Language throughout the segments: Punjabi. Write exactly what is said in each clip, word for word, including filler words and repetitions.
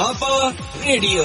ਪੰਜਾਬਾ ਰੇਡੀਓ।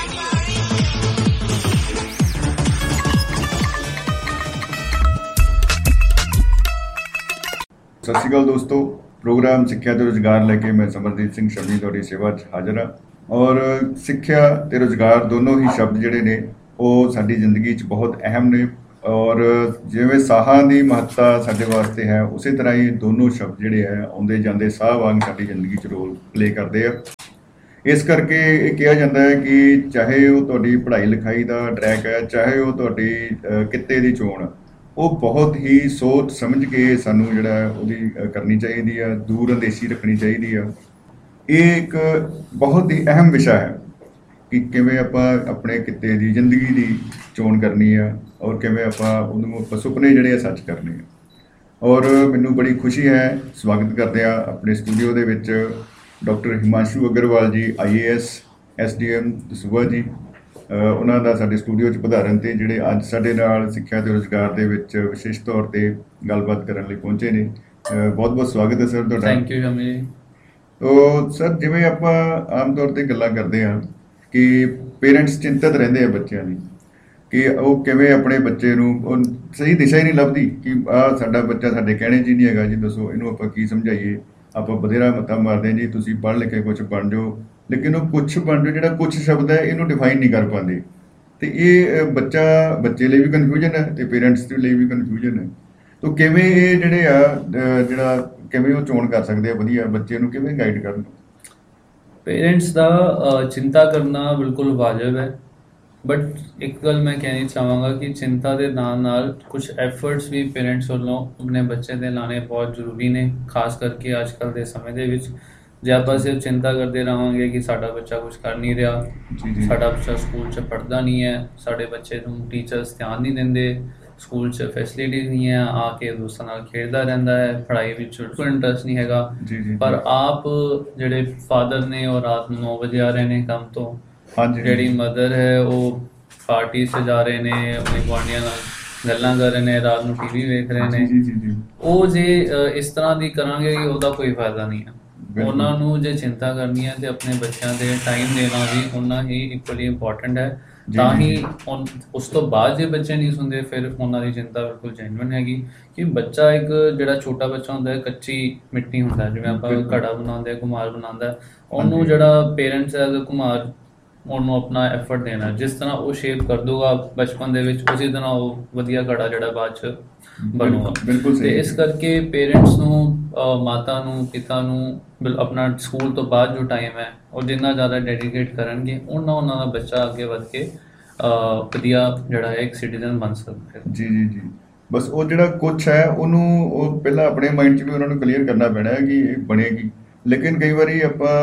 ਸਤਿ ਸ਼੍ਰੀ ਅਕਾਲ ਦੋਸਤੋ, ਪ੍ਰੋਗਰਾਮ ਸਿੱਖਿਆ ਤੇ ਰੁਜ਼ਗਾਰ ਲੈ ਕੇ ਮੈਂ ਸਮਰਦੀਪ ਸਿੰਘ ਸ਼ਮੀ ਤੁਹਾਡੀ ਸੇਵਾ 'ਚ ਹਾਜ਼ਰ ਹਾਂ। ਔਰ ਸਿੱਖਿਆ ਤੇ ਰੁਜ਼ਗਾਰ ਦੋਨੋਂ ਹੀ ਸ਼ਬਦ ਜਿਹੜੇ ਨੇ ਉਹ ਸਾਡੀ ਜ਼ਿੰਦਗੀ 'ਚ ਬਹੁਤ ਅਹਿਮ ਨੇ। ਔਰ ਜਿਵੇਂ ਸਾਹਾਂ ਦੀ ਮਹੱਤਤਾ ਸਾਡੇ ਵਾਸਤੇ ਹੈ, ਉਸੇ ਤਰ੍ਹਾਂ ਹੀ ਦੋਨੋਂ ਸ਼ਬਦ ਜਿਹੜੇ ਹੈ ਆਉਂਦੇ ਜਾਂਦੇ ਸਾਹ ਵਾਂਗ ਸਾਡੀ ਜ਼ਿੰਦਗੀ 'ਚ ਰੋਲ ਪਲੇ ਕਰਦੇ ਆ। ਇਸ ਕਰਕੇ ਇਹ ਕਿਹਾ ਜਾਂਦਾ ਹੈ ਕਿ ਚਾਹੇ ਉਹ ਤੁਹਾਡੀ ਪੜ੍ਹਾਈ ਲਿਖਾਈ ਦਾ ਟਰੈਕ ਹੈ, ਚਾਹੇ ਉਹ ਤੁਹਾਡੀ ਕਿੱਤੇ ਦੀ ਚੋਣ, ਉਹ ਬਹੁਤ ਹੀ ਸੋਚ ਸਮਝ ਕੇ ਸਾਨੂੰ ਜਿਹੜਾ ਉਹਦੀ ਕਰਨੀ ਚਾਹੀਦੀ ਆ, ਦੂਰ ਅੰਦੇਸ਼ੀ ਰੱਖਣੀ ਚਾਹੀਦੀ ਆ। ਇਹ ਇੱਕ ਬਹੁਤ ਹੀ ਅਹਿਮ ਵਿਸ਼ਾ ਹੈ ਕਿ ਕਿਵੇਂ ਆਪਾਂ ਆਪਣੇ ਕਿੱਤੇ ਦੀ ਜ਼ਿੰਦਗੀ ਦੀ ਚੋਣ ਕਰਨੀ ਆ ਔਰ ਕਿਵੇਂ ਆਪਾਂ ਉਹਨੂੰ ਆਪਾਂ ਸੁਪਨੇ ਜਿਹੜੇ ਆ ਸੱਚ ਕਰਨੇ ਆ। ਔਰ ਮੈਨੂੰ ਬੜੀ ਖੁਸ਼ੀ ਹੈ, ਸਵਾਗਤ ਕਰਦੇ ਆ ਆਪਣੇ ਸਟੂਡੀਓ ਦੇ ਵਿੱਚ ਡਾਕਟਰ ਹਿਮਾਂਸ਼ੂ ਅਗਰਵਾਲ ਜੀ, ਆਈ A S, S D M Dasuya ਜੀ। ਉਹਨਾਂ ਦਾ ਸਾਡੇ ਸਟੂਡੀਓ 'ਚ ਪਧਾਰਨ ਤੇ ਜਿਹੜੇ ਅੱਜ ਸਾਡੇ ਨਾਲ ਸਿੱਖਿਆ ਤੇ ਰੁਜ਼ਗਾਰ ਦੇ ਵਿੱਚ ਵਿਸ਼ੇਸ਼ ਤੌਰ ਤੇ ਗੱਲਬਾਤ ਕਰਨ ਲਈ ਪਹੁੰਚੇ ਨੇ। ਬਹੁਤ ਬਹੁਤ ਸਵਾਗਤ ਹੈ ਸਰ ਤੁਹਾਡਾ। ਥੈਂਕ ਯੂ ਸ਼ਮੀ ਜੀ। ਤੋ ਸਰ, ਜਿਵੇਂ ਆਪਾਂ ਆਮ ਤੌਰ ਤੇ ਗੱਲਾਂ ਕਰਦੇ ਹਾਂ ਕਿ ਪੇਰੈਂਟਸ ਚਿੰਤਤ ਰਹਿੰਦੇ ਆ ਬੱਚਿਆਂ ਦੀ ਕਿ ਉਹ ਕਿਵੇਂ ਆਪਣੇ ਬੱਚੇ ਨੂੰ, ਉਹ ਸਹੀ ਦਿਸ਼ਾ ਹੀ ਨਹੀਂ ਲੱਭਦੀ ਕਿ ਆਹ ਸਾਡਾ ਬੱਚਾ ਸਾਡੇ ਕਹਿਣੇ 'ਚ ਹੀ ਨਹੀਂ ਹੈਗਾ ਜੀ, ਦੱਸੋ ਇਹਨੂੰ ਆਪਾਂ ਕੀ ਸਮਝਾਈਏ। ਆਪਾਂ ਬਥੇਰਾ ਮੱਤਾ ਮਾਰਦੇ ਹਾਂ ਜੀ, ਤੁਸੀਂ ਪੜ੍ਹ ਲਿਖ ਕੇ ਕੁਛ ਬਣ ਜਾਓ, ਲੇਕਿਨ ਉਹ ਕੁਛ ਬਣ ਜਾਓ ਜਿਹੜਾ ਕੁਛ ਸ਼ਬਦ ਹੈ ਇਹਨੂੰ ਡਿਫਾਈਨ ਨਹੀਂ ਕਰ ਪਾਉਂਦੇ। ਤੇ ਇਹ ਬੱਚਾ ਬੱਚੇ ਲਈ ਵੀ ਕਨਫਿਊਜ਼ਨ ਹੈ ਤੇ ਪੇਰੈਂਟਸ ਦੇ ਲਈ ਵੀ ਕਨਫਿਊਜ਼ਨ ਹੈ। ਤਾਂ ਕਿਵੇਂ ਇਹ ਜਿਹੜੇ ਆ ਜਿਹੜਾ ਕਿਵੇਂ ਉਹ ਚੋਣ ਕਰ ਸਕਦੇ ਆ ਵਧੀਆ ਬੱਚੇ ਨੂੰ, ਕਿਵੇਂ ਗਾਈਡ ਕਰਨ? ਪੇਰੈਂਟਸ ਦਾ ਚਿੰਤਾ ਕਰਨਾ ਬਿਲਕੁਲ ਵਾਜਬ ਹੈ, ਬਟ ਇੱਕ ਗੱਲ ਮੈਂ ਕਹਿਣੀ ਚਾਹਾਂਗਾ ਕਿ ਚਿੰਤਾ ਦੇ ਨਾਲ ਨਾਲ ਕੁਝ ਐਫਰਟਸ ਵੀ ਪੇਰੈਂਟਸ ਵੱਲੋਂ ਆਪਣੇ ਬੱਚੇ ਦੇ ਲਾਣੇ ਬਹੁਤ ਜ਼ਰੂਰੀ ਨੇ, ਖਾਸ ਕਰਕੇ ਅੱਜ ਕੱਲ੍ਹ ਦੇ ਸਮੇਂ ਦੇ ਵਿੱਚ। ਜੇ ਆਪਾਂ ਸਿਰਫ ਚਿੰਤਾ ਕਰਦੇ ਰਹਾਂਗੇ ਕਿ ਸਾਡਾ ਬੱਚਾ ਕੁਝ ਕਰ ਨਹੀਂ ਰਿਹਾ, ਸਾਡਾ ਬੱਚਾ ਸਕੂਲ 'ਚ ਪੜ੍ਹਦਾ ਨਹੀਂ ਹੈ, ਸਾਡੇ ਬੱਚੇ ਨੂੰ ਟੀਚਰਸ ਧਿਆਨ ਨਹੀਂ ਦਿੰਦੇ, ਸਕੂਲ 'ਚ ਫੈਸਿਲਿਟੀਜ਼ ਨਹੀਂ ਹੈ, ਆ ਕੇ ਦੋਸਤਾਂ ਨਾਲ ਖੇਡਦਾ ਰਹਿੰਦਾ ਹੈ, ਪੜ੍ਹਾਈ ਵਿੱਚ ਬਿਲਕੁਲ ਇੰਟਰਸਟ ਨਹੀਂ ਹੈਗਾ, ਪਰ ਆਪ ਜਿਹੜੇ ਫਾਦਰ ਨੇ ਉਹ ਰਾਤ ਨੂੰ ਨੌ ਵਜੇ ਆ ਰਹੇ ਨੇ ਕੰਮ ਤੋਂ, ਜਿਹੜੀ ਮਦਰ ਹੈ ਉਹ ਪਾਰਟੀ 'ਚ ਜਾ ਰਹੇ ਨੇ, ਆਪਣੇ ਗੁਆਂਢੀਆਂ ਨਾਲ ਗੱਲਾਂ ਕਰ ਰਹੇ ਨੇ, ਰਾਤ ਨੂੰ ਟੀ ਵੀ ਵੇਖ ਰਹੇ ਨੇ। ਉਹ ਜੇ ਇਸ ਤਰ੍ਹਾਂ ਦੀ ਕਰਾਂਗੇ ਉਹਦਾ ਕੋਈ ਫਾਇਦਾ ਨਹੀਂ ਹੈ। ਉਹਨਾਂ ਨੂੰ ਜੇ ਚਿੰਤਾ ਕਰਨੀ ਹੈ ਤੇ ਆਪਣੇ ਬੱਚਿਆਂ ਦੇ ਟਾਈਮ ਦੇਣਾ ਵੀ ਉਹਨਾਂ ਹੀ ਇਕੁਅਲੀ ਇੰਪੋਰਟੈਂਟ ਹੈ। ਤਾਂ ਹੀ ਉਸ ਤੋਂ ਬਾਅਦ ਜੇ ਬੱਚੇ ਨਹੀਂ ਸੁਣਦੇ ਫਿਰ ਉਹਨਾਂ ਦੀ ਚਿੰਤਾ ਬਿਲਕੁਲ ਜੈਨੂਇਨ ਹੈਗੀ ਕਿ ਬੱਚਾ ਇੱਕ ਜਿਹੜਾ ਛੋਟਾ ਬੱਚਾ ਹੁੰਦਾ ਹੈ, ਕੱਚੀ ਮਿੱਟੀ ਹੁੰਦਾ, ਜਿਵੇਂ ਆਪਾਂ ਘੜਾ ਬਣਾਉਂਦੇ, ਘੁਮਾਰ ਬਣਾਉਂਦਾ, ਉਹਨੂੰ ਜਿਹੜਾ ਪੇਰੈਂਟਸ ਹੈ ਘੁਮਾਰ ਉਹਨੂੰ ਆਪਣਾ ਐਫਰਟ ਦੇਣਾ, ਜਿਸ ਤਰ੍ਹਾਂ ਉਹ ਸ਼ੇਪ ਕਰ ਦੂਗਾ ਬਚਪਨ ਦੇ ਵਿੱਚ, ਉਸੇ ਤਰ੍ਹਾਂ ਉਹ ਵਧੀਆ ਘੜਾ ਜਿਹੜਾ ਬਾਅਦ 'ਚ ਬਣੂਗਾ। ਤੇ ਇਸ ਕਰਕੇ ਪੇਰੈਂਟਸ ਨੂੰ, ਮਾਤਾ ਨੂੰ, ਪਿਤਾ ਨੂੰ ਆਪਣਾ ਸਕੂਲ ਤੋਂ ਬਾਅਦ ਜੋ ਟਾਈਮ ਹੈ ਉਹ ਜਿੰਨਾ ਜ਼ਿਆਦਾ ਡੈਡੀਕੇਟ ਕਰਨਗੇ, ਉਹਨਾਂ ਉਹਨਾਂ ਦਾ ਬੱਚਾ ਅੱਗੇ ਵੱਧ ਕੇ ਵਧੀਆ ਜਿਹੜਾ ਹੈ ਇੱਕ ਸਿਟੀਜ਼ਨ ਬਣ ਸਕਦਾ ਹੈ। ਜੀ ਜੀ ਜੀ ਬਸ ਉਹ ਜਿਹੜਾ ਕੁਛ ਹੈ ਉਹਨੂੰ ਉਹ ਪਹਿਲਾਂ ਆਪਣੇ ਮਾਈਂਡ 'ਚ ਵੀ ਉਹਨਾਂ ਨੂੰ ਕਲੀਅਰ ਕਰਨਾ ਪੈਣਾ ਹੈ ਕਿ ਇਹ ਬਣੇਗੀ। ਲੇਕਿਨ ਕਈ ਵਾਰੀ ਆਪਾਂ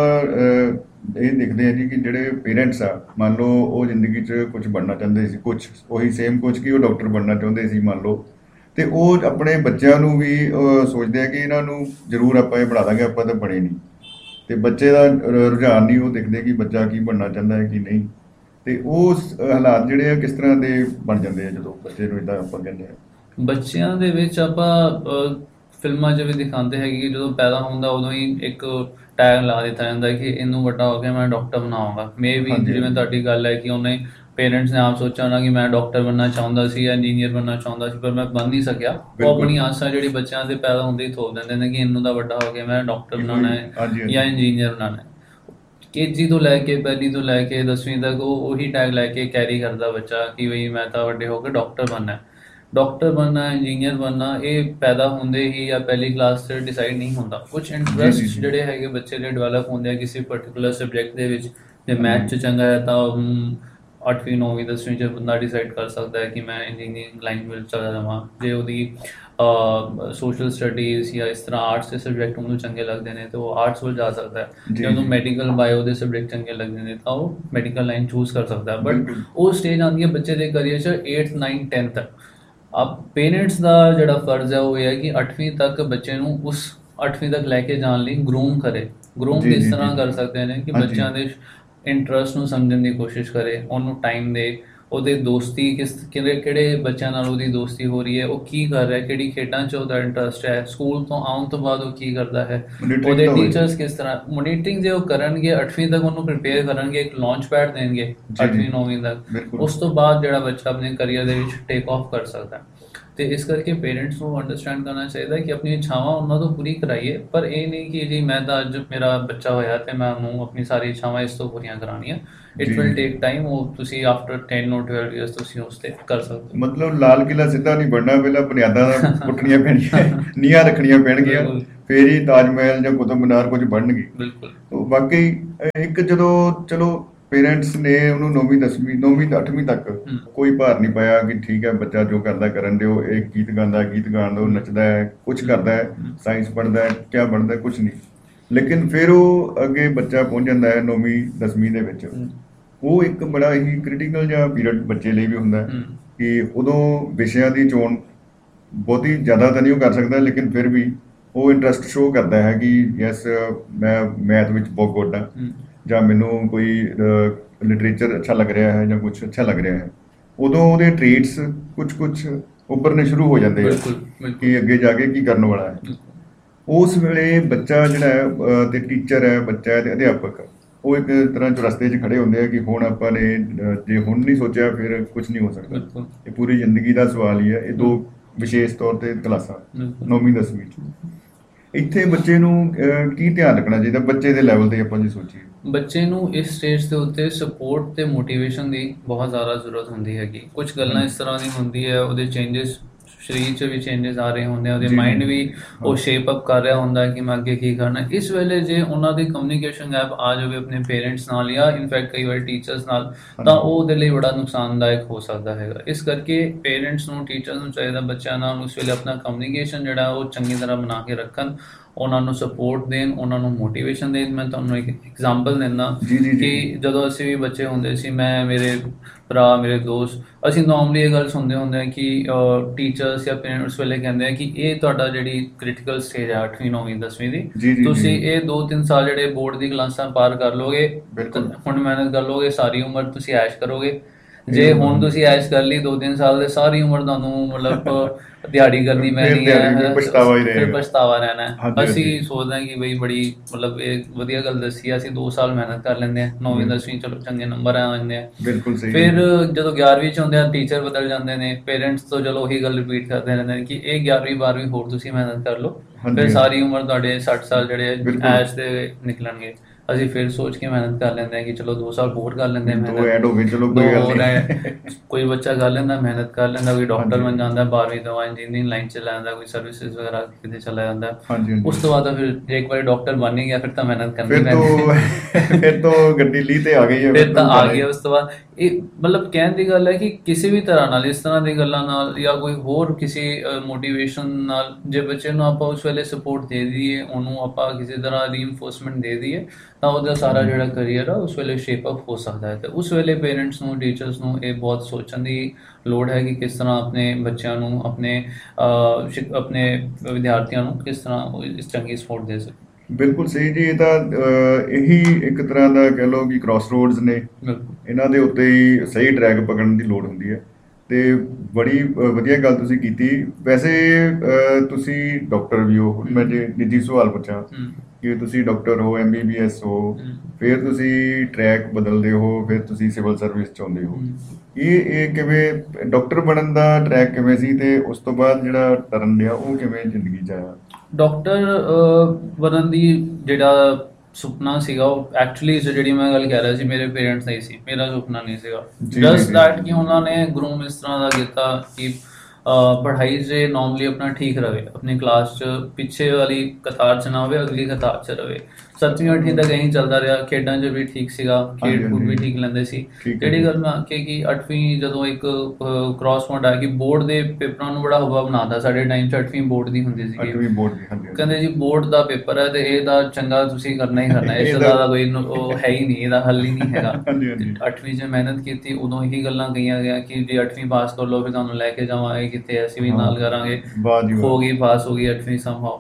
ਇਹ ਦੇਖਦੇ ਹਾਂ ਜੀ ਕਿ ਜਿਹੜੇ ਪੇਰੈਂਟਸ ਆ, ਮੰਨ ਲਓ ਉਹ ਜ਼ਿੰਦਗੀ 'ਚ ਕੁਛ ਬਣਨਾ ਚਾਹੁੰਦੇ ਸੀ, ਕੁਛ ਉਹੀ ਸੇਮ ਕੁਛ ਕਿ ਉਹ ਡਾਕਟਰ ਬਣਨਾ ਚਾਹੁੰਦੇ ਸੀ ਮੰਨ ਲਓ, ਤੇ ਉਹ ਆਪਣੇ ਬੱਚਿਆਂ ਨੂੰ ਵੀ ਸੋਚਦੇ ਆ ਕਿ ਇਹਨਾਂ ਨੂੰ ਜ਼ਰੂਰ ਆਪਾਂ ਇਹ ਬਣਾ ਦਾਂਗੇ, ਆਪਾਂ ਤਾਂ ਬਣੇ ਨਹੀਂ। ਤੇ ਬੱਚੇ ਦਾ ਰੁਝਾਨ ਨਹੀਂ ਉਹ ਦੇਖਦੇ ਕਿ ਬੱਚਾ ਕੀ ਬਣਨਾ ਚਾਹੁੰਦਾ ਹੈ ਕੀ ਨਹੀਂ। ਤੇ ਉਹ ਹਾਲਾਤ ਜਿਹੜੇ ਆ ਕਿਸ ਤਰ੍ਹਾਂ ਦੇ ਬਣ ਜਾਂਦੇ ਆ ਜਦੋਂ ਬੱਚੇ ਨੂੰ ਇੱਦਾਂ ਆਪਾਂ ਕਹਿੰਦੇ ਆ? ਬੱਚਿਆਂ ਦੇ ਵਿੱਚ ਆਪਾਂ ਫਿਲਮਾਂ 'ਚ ਵੀ ਦਿਖਾਉਂਦੇ ਹੈਗੇ ਕਿ ਜਦੋਂ ਪੈਦਾ ਹੁੰਦਾ ਉਦੋਂ ਹੀ ਇੱਕ ਟੈਗ ਲਾ ਦਿੱਤਾ ਜਾਂਦਾ ਕਿ ਇਹਨੂੰ ਵੱਡਾ ਹੋ ਕੇ ਮੈਂ ਡਾਕਟਰ ਬਣਾਵਾਂਗਾ। ਮੇ ਵੀ ਜਿਵੇਂ ਤੁਹਾਡੀ ਗੱਲ ਹੈ ਕਿ ਉਹਨੇ ਪੇਰੈਂਟਸ ਨੇ ਆਪ ਸੋਚਿਆ ਹੋਣਾ ਕਿ ਮੈਂ ਡਾਕਟਰ ਬਣਨਾ ਚਾਹੁੰਦਾ ਸੀ ਜਾਂ ਇੰਜੀਨੀਅਰ ਬਣਨਾ ਚਾਹੁੰਦਾ ਸੀ, ਪਰ ਮੈਂ ਬਣ ਨਹੀਂ ਸਕਿਆ। ਉਹ ਆਪਣੀ ਆਸਾਂ ਜਿਹੜੀ ਬੱਚਿਆਂ ਦੇ ਪੈਦਾ ਹੁੰਦੇ ਹੀ ਥੋਪ ਦਿੰਦੇ ਨੇ ਕਿ ਇਹਨੂੰ ਤਾਂ ਵੱਡਾ ਹੋ ਕੇ ਮੈਂ ਡਾਕਟਰ ਬਣਾਉਣਾ ਹੈ ਜਾਂ ਇੰਜੀਨੀਅਰ ਬਣਾਉਣਾ ਹੈ। ਕੇ ਜੀ ਤੋਂ ਲੈ ਕੇ ਪਹਿਲੀ ਤੋਂ ਲੈ ਕੇ ਦਸਵੀਂ ਤੱਕ ਉਹ ਉਹੀ ਟੈਗ ਲੈ ਕੇ ਕੈਰੀ ਕਰਦਾ ਬੱਚਾ ਕਿ ਬਈ ਮੈਂ ਤਾਂ ਵੱਡੇ ਹੋ ਕੇ ਡਾਕਟਰ ਬਣਨਾ। ਡਾਕਟਰ ਬਣਨਾ, ਇੰਜੀਨੀਅਰ ਬਣਨਾ ਇਹ ਪੈਦਾ ਹੁੰਦੇ ਹੀ ਜਾਂ ਪਹਿਲੀ ਕਲਾਸ 'ਚ ਡਿਸਾਈਡ ਨਹੀਂ ਹੁੰਦਾ। ਕੁਛ ਇੰਟਰਸਟ ਜਿਹੜੇ ਹੈਗੇ ਬੱਚੇ ਦੇ ਡਿਵੈਲਪ ਹੁੰਦੇ ਆ ਕਿਸੇ ਪਰਟੀਕੂਲਰ ਸਬਜੈਕਟ ਦੇ ਵਿੱਚ। ਜੇ ਮੈਥ 'ਚ ਚੰਗਾ ਹੈ ਤਾਂ ਅੱਠਵੀਂ ਨੌਵੀਂ ਦਸਵੀਂ 'ਚ ਬੰਦਾ ਡਿਸਾਈਡ ਕਰ ਸਕਦਾ ਹੈ ਕਿ ਮੈਂ ਇੰਜੀਨੀਅਰਿੰਗ ਲਾਈਨ ਵਿੱਚ ਚਲਾ ਜਾਵਾਂ। ਜੇ ਉਹਦੀ ਸੋਸ਼ਲ ਸਟੱਡੀਜ਼ ਜਾਂ ਇਸ ਤਰ੍ਹਾਂ ਆਰਟਸ ਦੇ ਸਬਜੈਕਟ ਉਹਨੂੰ ਚੰਗੇ ਲੱਗਦੇ ਨੇ ਤਾਂ ਉਹ ਆਰਟਸ ਵੱਲ ਜਾ ਸਕਦਾ ਹੈ। ਜੇ ਉਹਨੂੰ ਮੈਡੀਕਲ ਬਾਇਓ ਦੇ ਸਬਜੈਕਟ ਚੰਗੇ ਲੱਗਦੇ ਨੇ ਤਾਂ ਉਹ ਮੈਡੀਕਲ ਲਾਈਨ ਚੂਜ਼ ਕਰ ਸਕਦਾ ਹੈ। ਬਟ ਉਹ ਸਟੇਜ ਆਉਂਦੀ ਹੈ ਬੱਚੇ ਦੇ ਕਰੀਅਰ 'ਚ ਏਟਥ ਨਾਈਨਥ ਟੈਨਥ ਤੱਕ। ਅਬ ਪੇਰੈਂਟਸ ਦਾ ਜਿਹੜਾ ਫਰਜ਼ ਹੈ ਉਹ ਇਹ ਹੈ ਕਿ ਅੱਠਵੀਂ ਤੱਕ ਬੱਚੇ ਨੂੰ ਉਸ ਅੱਠਵੀਂ ਤੱਕ ਲੈ ਕੇ ਜਾਣ ਲਈ ਗਰੂਮ ਕਰੇ। ਗਰੂਮ ਕਿਸ ਤਰ੍ਹਾਂ ਕਰ ਸਕਦੇ ਨੇ ਕਿ ਬੱਚਿਆਂ ਦੇ ਇੰਟਰਸਟ ਨੂੰ ਸਮਝਣ ਦੀ ਕੋਸ਼ਿਸ਼ ਕਰੇ, ਉਹਨੂੰ ਟਾਈਮ ਦੇ, ਉਹਦੇ ਦੋਸਤੀ ਕਿਸ ਕਿਹੜੇ ਕਿਹੜੇ ਬੱਚਿਆਂ ਨਾਲ ਉਹਦੀ ਦੋਸਤੀ ਹੋ ਰਹੀ ਹੈ, ਉਹ ਕੀ ਕਰ ਰਿਹਾ, ਕਿਹੜੀ ਖੇਡਾਂ 'ਚ ਉਹਦਾ ਇੰਟਰਸਟ ਹੈ, ਸਕੂਲ ਤੋਂ ਆਉਣ ਤੋਂ ਬਾਅਦ ਉਹ ਕੀ ਕਰਦਾ ਹੈ, Monitoring ਉਹਦੇ ਤਾਂ ਹੋਏਗੀ। ਟੀਚਰਸ ਕਿਸ ਤਰ੍ਹਾਂ ਮੋਨੀਟਰਿੰਗ ਜੇ ਉਹ ਕਰਨਗੇ, ਅੱਠਵੀਂ ਤੱਕ ਉਹਨੂੰ ਪ੍ਰਿਪੇਅਰ ਕਰਨਗੇ, ਇੱਕ ਲਾਂਚ ਪੈਡ ਦੇਣਗੇ ਜੀ, ਅੱਠਵੀਂ ਜੀ। ਨੌਵੀਂ ਤੱਕ, ਬਿਲਕੁਲ। ਉਸ ਤੋਂ ਬਾਅਦ ਜਿਹੜਾ ਬੱਚਾ ਆਪਣੇ ਕਰੀਅਰ ਦੇ ਵਿੱਚ ਟੇਕ ਆਫ ਕਰ ਸਕਦਾ ਹੈ। ਤੇ ਇਸ ਕਰਕੇ ਪੇਰੈਂਟਸ ਨੂੰ ਅੰਡਰਸਟੈਂਡ ਕਰਨਾ ਚਾਹੀਦਾ ਕਿ ਆਪਣੀ ਇੱਛਾਵਾਂ ਉਹਨਾਂ ਤੋਂ ਪੂਰੀ ਕਰਾਈਏ, ਪਰ ਇਹ ਨਹੀਂ ਕਿ ਜੀ ਮੈਂ ਤਾਂ ਅੱਜ ਮੇਰਾ ਬੱਚਾ ਹੋਇਆ ਤੇ ਮੈਂ ਉਹਨੂੰ ਆਪਣੀ ਸਾਰੀ ਇੱਛਾਵਾਂ ਇਸ ਤੋਂ ਪੂਰੀਆਂ ਕਰਾਉਣੀਆਂ। ਇਟ ਜੀ। ਵਿਲ ਟੇਕ ਟਾਈਮ, ਉਹ ਤੁਸੀਂ after ten or twelve years ਤੁਸੀਂ ਉਸ ਤੇ ਕਰ ਸਕਦੇ ਹੋ। ਮਤਲਬ ਲਾਲ ਕਿਲ੍ਹਾ ਸਿੱਧਾ ਨਹੀਂ ਬਣਨਾ, ਪਹਿਲਾਂ ਬੁਨਿਆਦਾਂ ਪੁੱਟਣੀਆਂ ਪੈਣੀਆਂ, ਨੀਹਾਂ ਰੱਖਣੀਆਂ ਪੈਣਗੀਆਂ, ਬਿਲਕੁਲ। ਫੇਰ ਹੀ ਤਾਜ ਮਹਿਲ ਜਾਂ ਕੁਤਬ ਮੀਨਾਰ ਕੁਝ ਬਣਨਗੇ। ਬਿਲਕੁਲ। ਤੋ ਬਾਕੀ ਇੱਕ ਜਦੋਂ ਚਲੋ ਪੇਰੈਂਟਸ ਨੇ ਉਹਨੂੰ ਨੌਵੀਂ ਦਸਵੀਂ ਨੌਵੀਂ ਅੱਠਵੀਂ ਤੱਕ ਹਮ। ਕੋਈ ਭਾਰ ਨਹੀਂ ਪਾਇਆ ਕਿ ਠੀਕ ਹੈ ਬੱਚਾ ਜੋ ਕਰਦਾ ਕਰਨ ਦਿਓ, ਇਹ ਗੀਤ ਗਾਉਂਦਾ ਗੀਤ ਗਾਣ ਦਿਓ, ਨੱਚਦਾ ਹੈ, ਕੁਝ ਕਰਦਾ ਹੈ, ਸਾਇੰਸ ਪੜ੍ਹਦਾ ਹੈ, ਕਿਆ ਬਣਦਾ ਹੈ, ਕੁਝ ਨਹੀਂ। ਲੇਕਿਨ ਫਿਰ ਉਹ ਅੱਗੇ ਬੱਚਾ ਪਹੁੰਚ ਜਾਂਦਾ ਹੈ ਨੌਵੀਂ ਦਸਵੀਂ ਦੇ ਵਿੱਚ, ਹਮ। ਉਹ ਇੱਕ ਬੜਾ ਹੀ ਕ੍ਰਿਟੀਕਲ ਜਿਹਾ ਪੀਰੀਅਡ ਬੱਚੇ ਲਈ ਵੀ ਹੁੰਦਾ ਹੈ ਹਮ। ਕਿ ਉਦੋਂ ਵਿਸ਼ਿਆਂ ਦੀ ਚੋਣ ਬਹੁਤੀ ਜ਼ਿਆਦਾ ਤਾਂ ਨਹੀਂ ਉਹ ਕਰ ਸਕਦਾ, ਲੇਕਿਨ ਫਿਰ ਵੀ ਉਹ ਇੰਟਰਸਟ ਸ਼ੋਅ ਕਰਦਾ ਹੈ ਕਿ ਯੈਸ ਮੈਂ ਮੈਥ ਵਿੱਚ ਬਹੁਤ ਗੁੱਡ ਹਾਂ, ਹਮ। ਜਾਂ ਮੈਨੂੰ ਕੋਈ ਲਿਟਰੇਚਰ ਅੱਛਾ ਲੱਗ ਰਿਹਾ ਹੈ ਜਾਂ ਕੁਝ ਅੱਛਾ ਲੱਗ ਰਿਹਾ ਹੈ। ਉਦੋਂ ਉਹਦੇ ਟ੍ਰੇਟਸ ਕੁਝ ਕੁਝ ਉੱਭਰਨੇ ਸ਼ੁਰੂ ਹੋ ਜਾਂਦੇ ਆ ਬਿਲਕੁਲ ਬਿਲਕੁਲ ਕਿ ਅੱਗੇ ਜਾ ਕੇ ਕੀ ਕਰਨ ਵਾਲਾ ਹੈ। ਬਿਲਕੁਲ। ਉਸ ਵੇਲੇ ਬੱਚਾ ਜਿਹੜਾ ਹੈ ਅਹ, ਤੇ ਟੀਚਰ ਹੈ, ਬੱਚਾ ਹੈ ਤੇ ਅਧਿਆਪਕ, ਉਹ ਇੱਕ ਤਰ੍ਹਾਂ ਚੁਰਸਤੇ 'ਚ ਖੜੇ ਹੁੰਦੇ ਆ ਕਿ ਹੁਣ ਆਪਾਂ ਨੇ ਅਹ, ਜੇ ਹੁਣ ਨਹੀਂ ਸੋਚਿਆ ਫਿਰ ਕੁਝ ਨਹੀਂ ਹੋ ਸਕਦਾ। ਬਿਲਕੁਲ। ਇਹ ਪੂਰੀ ਜ਼ਿੰਦਗੀ ਦਾ ਸਵਾਲ ਹੀ ਹੈ। ਇਹ ਦੋ ਵਿਸ਼ੇਸ਼ ਤੌਰ ਤੇ ਕਲਾਸਾਂ ਬਿਲਕੁਲ। ਨੌਵੀਂ ਦਸਵੀਂ 'ਚ ਇੱਥੇ ਬੱਚੇ ਨੂੰ ਅਹ, ਕੀ ਧਿਆਨ ਰੱਖਣਾ ਚਾਹੀਦਾ ਬੱਚੇ ਦੇ ਲੈਵਲ ਤੇ ਆਪਾਂ ਜੇ ਸੋਚੀਏ? ਬੱਚੇ ਨੂੰ ਇਸ ਸਟੇਜ ਦੇ ਉੱਤੇ ਸਪੋਰਟ ਤੇ ਮੋਟੀਵੇਸ਼ਨ ਦੀ ਬਹੁਤ ਜ਼ਿਆਦਾ ਜ਼ਰੂਰਤ ਹੁੰਦੀ ਹੈਗੀ। ਕੁਝ ਗੱਲਾਂ ਇਸ ਤਰ੍ਹਾਂ ਦੀ ਹੁੰਦੀ ਹੈ, ਉਹਦੇ ਚੇਂਜਸ ਸਰੀਰ 'ਚ ਵੀ ਚੇਂਜਸ ਆ ਰਹੇ ਹੁੰਦੇ ਆ, ਉਹਦੇ ਜੀ, ਮਾਈਂਡ ਜੀ। ਵੀ ਉਹ ਸ਼ੇਪ ਅਪ ਕਰ ਰਿਹਾ ਹੁੰਦਾ ਹੈ ਕਿ ਮੈਂ ਅੱਗੇ ਕੀ ਕਰਨਾ। ਇਸ ਵੇਲੇ ਜੇ ਉਹਨਾਂ ਦੀ ਕਮਿਊਨੀਕੇਸ਼ਨ ਗੈਪ ਆ ਜਾਵੇ ਆਪਣੇ ਪੇਰੈਂਟਸ ਨਾਲ ਜਾਂ ਇਨਫੈਕਟ ਕਈ ਵਾਰ ਟੀਚਰਸ ਨਾਲ, ਤਾਂ ਉਹ ਉਹਦੇ ਲਈ ਬੜਾ ਨੁਕਸਾਨਦਾਇਕ ਹੋ ਸਕਦਾ ਹੈਗਾ। ਇਸ ਕਰਕੇ ਪੇਰੈਂਟਸ ਨੂੰ, ਟੀਚਰਸ ਨੂੰ ਚਾਹੀਦਾ ਬੱਚਿਆਂ ਨਾਲ ਉਸ ਵੇਲੇ ਆਪਣਾ ਕਮਿਊਨੀਕੇਸ਼ਨ ਜਿਹੜਾ ਉਹ ਚੰਗੀ ਤਰ੍ਹਾਂ ਬਣਾ ਕੇ ਰੱਖਣ, ਉਹਨਾਂ ਨੂੰ ਸਪੋਰਟ ਦੇਣ, ਉਹਨਾਂ ਨੂੰ ਮੋਟੀਵੇਸ਼ਨ ਦੇਣ। ਮੈਂ ਤੁਹਾਨੂੰ ਇੱਕ ਐਗਜ਼ਾਮਪਲ ਦਿੰਦਾ ਜੀ, ਜੀ, ਜੀ। ਕਿ ਜਦੋਂ ਅਸੀਂ ਵੀ ਬੱਚੇ ਹੁੰਦੇ ਸੀ, ਮੈਂ, ਮੇਰੇ ਭਰਾ, ਮੇਰੇ ਦੋਸਤ, ਅਸੀਂ ਨੋਰਮਲੀ ਇਹ ਗੱਲ ਸੁਣਦੇ ਹੁੰਦੇ ਹਾਂ ਕਿ ਟੀਚਰਸ ਜਾਂ ਪੇਰੈਂਟਸ ਉਸ ਵੇਲੇ ਕਹਿੰਦੇ ਆ ਕਿ ਇਹ ਤੁਹਾਡਾ ਜਿਹੜੀ ਕ੍ਰਿਟੀਕਲ ਸਟੇਜ ਹੈ ਅੱਠਵੀਂ ਨੌਵੀਂ ਦਸਵੀਂ ਦੀ, ਜੀ, ਜੀ, ਤੁਸੀਂ ਜੀ। ਇਹ ਦੋ ਤਿੰਨ ਸਾਲ ਜਿਹੜੇ ਬੋਰਡ ਦੀ ਕਲਾਸਾਂ ਪਾਰ ਕਰ ਲੋਗੇ, ਬਿਲਕੁਲ। ਹੁਣ ਮਿਹਨਤ ਕਰ ਲੋਗੇ, ਸਾਰੀ ਉਮਰ ਤੁਸੀਂ ਐਸ਼ ਕਰੋਗੇ। ਜੇ ਹੁਣ ਤੁਸੀਂ ਐਸ਼ ਕਰ ਲਈ ਦੋ ਤਿੰਨ ਸਾਲ ਦੇ, ਸਾਰੀ ਉਮਰ ਤੁਹਾਨੂੰ ਮਤਲਬ ਦਿਹਾੜੀ ਕਰਨੀ ਪੈਣੀ ਦਿਹਾੜੀ ਹੈ, ਵਿੱਚ ਪਛਤਾਵਾ ਹੀ ਫਿਰ ਰਹੇਗਾ। ਪਛਤਾਵਾ ਰਹਿਣਾ ਹੈ। ਹਾਂਜੀ, ਅਸੀਂ ਹਾਂਜੀ। ਸੋਚਦੇ ਹਾਂ ਕਿ ਬਈ ਬੜੀ ਮਤਲਬ ਇਹ ਵਧੀਆ ਗੱਲ ਦੱਸੀ ਆ, ਅਸੀਂ ਦੋ ਸਾਲ ਮਿਹਨਤ ਕਰ ਲੈਂਦੇ ਹਾਂ, ਨੌਵੀਂ ਹਮ। ਦਸਵੀਂ ਚਲੋ ਚੰਗੇ ਨੰਬਰ ਆ ਜਾਂਦੇ ਆ। ਬਿਲਕੁਲ ਸਹੀ ਫਿਰ ਹੈ। ਜਦੋਂ ਗਿਆਰਵੀਂ 'ਚ ਹੁੰਦੇ ਆ, ਟੀਚਰ ਬਦਲ ਜਾਂਦੇ ਨੇ, ਪੇਰੈਂਟਸ ਤੋਂ ਚਲੋ ਉਹੀ ਗੱਲ ਰਿਪੀਟ ਕਰਦੇ ਰਹਿੰਦੇ ਨੇ ਕਿ ਇਹ ਗਿਆਰਵੀਂ ਬਾਰਵੀਂ ਹੋਰ ਤੁਸੀਂ ਮਿਹਨਤ ਕਰ ਲਓ, ਹਾਂਜੀ, ਫਿਰ ਹਾਂਜੀ। ਸਾਰੀ ਉਮਰ ਤੁਹਾਡੇ ਸੱਠ ਸਾਲ ਜਿਹੜੇ ਬਿਲਕੁਲ। ਐਸ਼ ਦੇ ਨਿਕਲਣਗੇ। ਅਸੀਂ ਫਿਰ ਸੋਚ ਕੇ ਮਿਹਨਤ ਕਰ ਲੈਂਦੇ ਹਾਂ ਕਿ ਚਲੋ ਦੋ ਸਾਲ ਹੋਰ ਕਰ ਲੈਂਦੇ ਹਾਂ ਦੋ ਮਿਹਨਤ, ਐਡ ਹੋ ਗਏ, ਚਲੋ ਦੋ ਕੋਈ ਗੱਲ ਹੋਰ ਨਹੀਂ। ਹੈ। ਕੋਈ ਬੱਚਾ ਕਰ ਲੈਂਦਾ, ਮਿਹਨਤ ਕਰ ਲੈਂਦਾ, ਕੋਈ ਡਾਕਟਰ ਹਾਂਜੀ। ਬਣ ਜਾਂਦਾ, ਬਾਰਵੀਂ ਤੋਂ ਬਾਅਦ ਇੰਜੀਨੀਅਰਿੰਗ ਲਾਈਨ 'ਚ ਲੈ ਜਾਂਦਾ, ਕੋਈ ਸਰਵਿਸਿਜ਼ ਵਗੈਰਾ ਕਿਤੇ ਚਲਾ ਜਾਂਦਾ। ਹਾਂਜੀ, ਹਾਂਜੀ। ਉਸ ਤੋਂ ਬਾਅਦ ਤਾਂ ਫਿਰ ਜੇ ਇੱਕ ਵਾਰੀ ਡਾਕਟਰ ਬਣ ਹੀ ਗਿਆ, ਫਿਰ ਤਾਂ ਮਿਹਨਤ ਕਰਨੀ ਫਿਰ ਪੈਂਦੀ ਹੈ। ਤੋਂ ਫਿਰ ਤੋਂ ਗੱਡੀ ਲੀ ਤੇ ਆ ਗਈ ਹੈ। ਫਿਰ ਤਾਂ ਆ ਜਾਣਾ ਹੀ। ਗਿਆ। ਉਸ ਤੋਂ ਬਾਅਦ ਇਹ ਮਤਲਬ ਕਹਿਣ ਦੀ ਗੱਲ ਹੈ ਕਿ ਕਿਸੇ ਵੀ ਤਰ੍ਹਾਂ ਨਾਲ, ਇਸ ਤਰ੍ਹਾਂ ਦੀ ਗੱਲਾਂ ਨਾਲ ਜਾਂ ਕੋਈ ਹੋਰ ਕਿਸੇ ਮੋਟੀਵੇਸ਼ਨ ਨਾਲ ਜੇ ਬੱਚੇ ਨੂੰ ਆਪਾਂ ਉਸ ਵੇਲੇ ਸਪੋਰਟ ਦੇ ਦਈਏ, ਉਹਨੂੰ ਆਪਾਂ ਕਿਸੇ ਤਰ੍ਹਾਂ ਰੀਇਨਫੋਰਸਮੈਂਟ ਦੇ ਦਈਏ, ਤਾਂ ਉਹਦਾ ਸਾਰਾ ਜਿਹੜਾ ਕਰੀਅਰ ਆ ਉਸ ਵੇਲੇ ਸ਼ੇਪ ਅਪ ਹੋ ਸਕਦਾ ਹੈ। ਤੇ ਉਸ ਵੇਲੇ ਪੇਰੈਂਟਸ ਨੂੰ, ਟੀਚਰਸ ਨੂੰ ਇਹ ਬਹੁਤ ਸੋਚਣ ਦੀ ਲੋੜ ਹੈ ਕਿ ਕਿਸ ਤਰ੍ਹਾਂ ਆਪਣੇ ਬੱਚਿਆਂ ਨੂੰ, ਆਪਣੇ ਅਹ, ਸ਼ਿਕ- ਆਪਣੇ ਵਿਦਿਆਰਥੀਆਂ ਨੂੰ ਕਿਸ ਤਰ੍ਹਾਂ ਉਹ ਇਸ ਚੰਗੀ ਸਪੋਰਟ ਦੇ ਸਕੇ। ਬਿਲਕੁਲ ਸਹੀ ਜੀ। ਇਹ ਤਾਂ ਅਹ, ਇਹੀ ਇੱਕ ਤਰ੍ਹਾਂ ਦਾ ਕਹਿ ਲਓ ਕਿ ਕ੍ਰਾਸ ਰੋਡਸ ਨੇ, ਬਿਲਕੁਲ। ਇਹਨਾਂ ਦੇ ਉੱਤੇ ਹੀ ਸਹੀ ਟਰੈਕ ਪਕੜਨ ਦੀ ਲੋੜ ਹੁੰਦੀ ਹੈ। ਤੇ ਬੜੀ ਅਹ, ਵਧੀਆ ਗੱਲ ਤੁਸੀਂ ਕੀਤੀ। ਵੈਸੇ ਅਹ, ਤੁਸੀਂ ਡਾਕਟਰ ਵੀ ਹੋ, ਹੁਣ ਮੈਂ ਜੇ ਨਿੱਜੀ ਸਵਾਲ ਪੁੱਛਾਂ ਹਮ। ਕਿ ਤੁਸੀਂ ਡਾਕਟਰ ਹੋ, ਐਮ ਬੀ ਬੀ ਐਸ ਹੋ, ਹਮ। ਫਿਰ ਤੁਸੀਂ ਟਰੈਕ ਬਦਲਦੇ ਹੋ, ਫਿਰ ਤੁਸੀਂ ਸਿਵਲ ਸਰਵਿਸ 'ਚ ਆਉਂਦੇ ਹੋ। ਹਮ। ਇਹ ਇਹ ਕਿਵੇਂ ਡਾਕਟਰ ਬਣਨ ਦਾ ਟਰੈਕ ਕਿਵੇਂ ਸੀ, ਤੇ ਉਸ ਤੋਂ ਬਾਅਦ ਜਿਹੜਾ ਟਰਨ ਲਿਆ ਉਹ ਕਿਵੇਂ ਜ਼ਿੰਦਗੀ 'ਚ ਆਇਆ? ਡਾਕਟਰ ਬਣਨ ਦੀ ਜਿਹੜਾ ਸੁਪਨਾ ਸੀਗਾ, ਉਹ ਐਕਚੁਅਲੀ ਜਿਹੜੀ ਮੈਂ ਗੱਲ ਕਹਿ ਰਿਹਾ ਸੀ, ਮੇਰੇ ਪੇਰੈਂਟਸ ਦਾ ਹੀ ਸੀ, ਮੇਰਾ ਸੁਪਨਾ ਨਹੀਂ ਸੀਗਾ। ਜੀ, ਜਸਟ ਜੀ, ਦੈਟ ਜੀ। ਕਿ ਉਹਨਾਂ ਨੇ ਗਰੂਮ ਇਸ ਤਰ੍ਹਾਂ ਦਾ ਕੀਤਾ ਕਿ ਪੜ੍ਹਾਈ 'ਚ ਨਾਰਮਲੀ ਆਪਣਾ ਠੀਕ ਰਵੇ, ਆਪਣੀ ਕਲਾਸ 'ਚ ਪਿੱਛੇ ਵਾਲੀ ਕਤਾਰ 'ਚ ਨਾ ਹੋਵੇ, ਅਗਲੀ ਕਤਾਰ 'ਚ ਰਵੇ। ਸੱਤਵੀਂ ਅੱਠਵੀਂ ਤੱਕ ਇਹੀ ਚੱਲਦਾ ਰਿਹਾ। ਖੇਡਾਂ 'ਚ ਵੀ ਠੀਕ ਸੀਗਾ, ਹਾਂਜੀ, ਖੇਡ ਕੂਦ ਵੀ ਹਾਂਜੀ। ਠੀਕ ਲੈਂਦੇ ਸੀ। ਠੀਕ ਹੈ ਜਿਹੜੀ ਜੀ। ਗੱਲ ਮੈਂ ਆਖੀ ਕਿ ਅੱਠਵੀਂ ਜਦੋਂ ਇੱਕ ਕ੍ਰਾਸ ਪੁਆਇੰਟ ਆਇਆ ਕਿ ਬੋਰਡ ਦੇ ਪੇਪਰਾਂ ਨੂੰ ਬੜਾ ਹਵਾ ਬਣਾਤਾ। ਸਾਡੇ ਟਾਈਮ 'ਚ ਅੱਠਵੀਂ ਬੋਰਡ ਦੀ ਹੁੰਦੀ ਸੀਗੀ। ਅੱਠਵੀਂ ਬੋਰਡ ਦੀ, ਹਾਂਜੀ, ਹਾਂਜੀ। ਕਹਿੰਦੇ ਜੀ ਬੋਰਡ ਦਾ ਪੇਪਰ ਹੈ ਤੇ ਇਹਦਾ ਚੰਗਾ ਤੁਸੀਂ ਕਰਨਾ ਹੀ ਕਰਨਾ ਹੈ, ਇਸ ਤੋਂ ਇਹਦਾ- ਜ਼ਿਆਦਾ ਕੋਈ ਨ- ਉਹ ਹੈ ਹੀ ਨਹੀਂ, ਇਹਦਾ ਹੱਲ ਹੀ ਨਹੀਂ ਹੈਗਾ। ਹਾਂਜੀ, ਹਾਂਜੀ। ਤੇ ਅੱਠਵੀਂ 'ਚ ਮਿਹਨਤ ਕੀਤੀ, ਉਦੋਂ ਇਹੀ ਗੱਲਾਂ ਕਹੀਆਂ ਗਿਆ ਕਿ ਜੇ ਅੱਠਵੀਂ ਪਾਸ ਕਰ ਲਓ ਫਿਰ ਤੁਹਾਨੂੰ ਲੈ ਕੇ ਜਾਵਾਂਗੇ ਕਿਤੇ, ਅਸੀਂ ਵੀ ਨਾਲ ਕਰਾਂਗੇ। ਵਾਹ ਜੀ ਵਾਹ। ਹੋ ਗਈ, ਪਾਸ ਹੋ ਗਈ ਅੱਠਵੀਂ ਸਮਹਾਓ।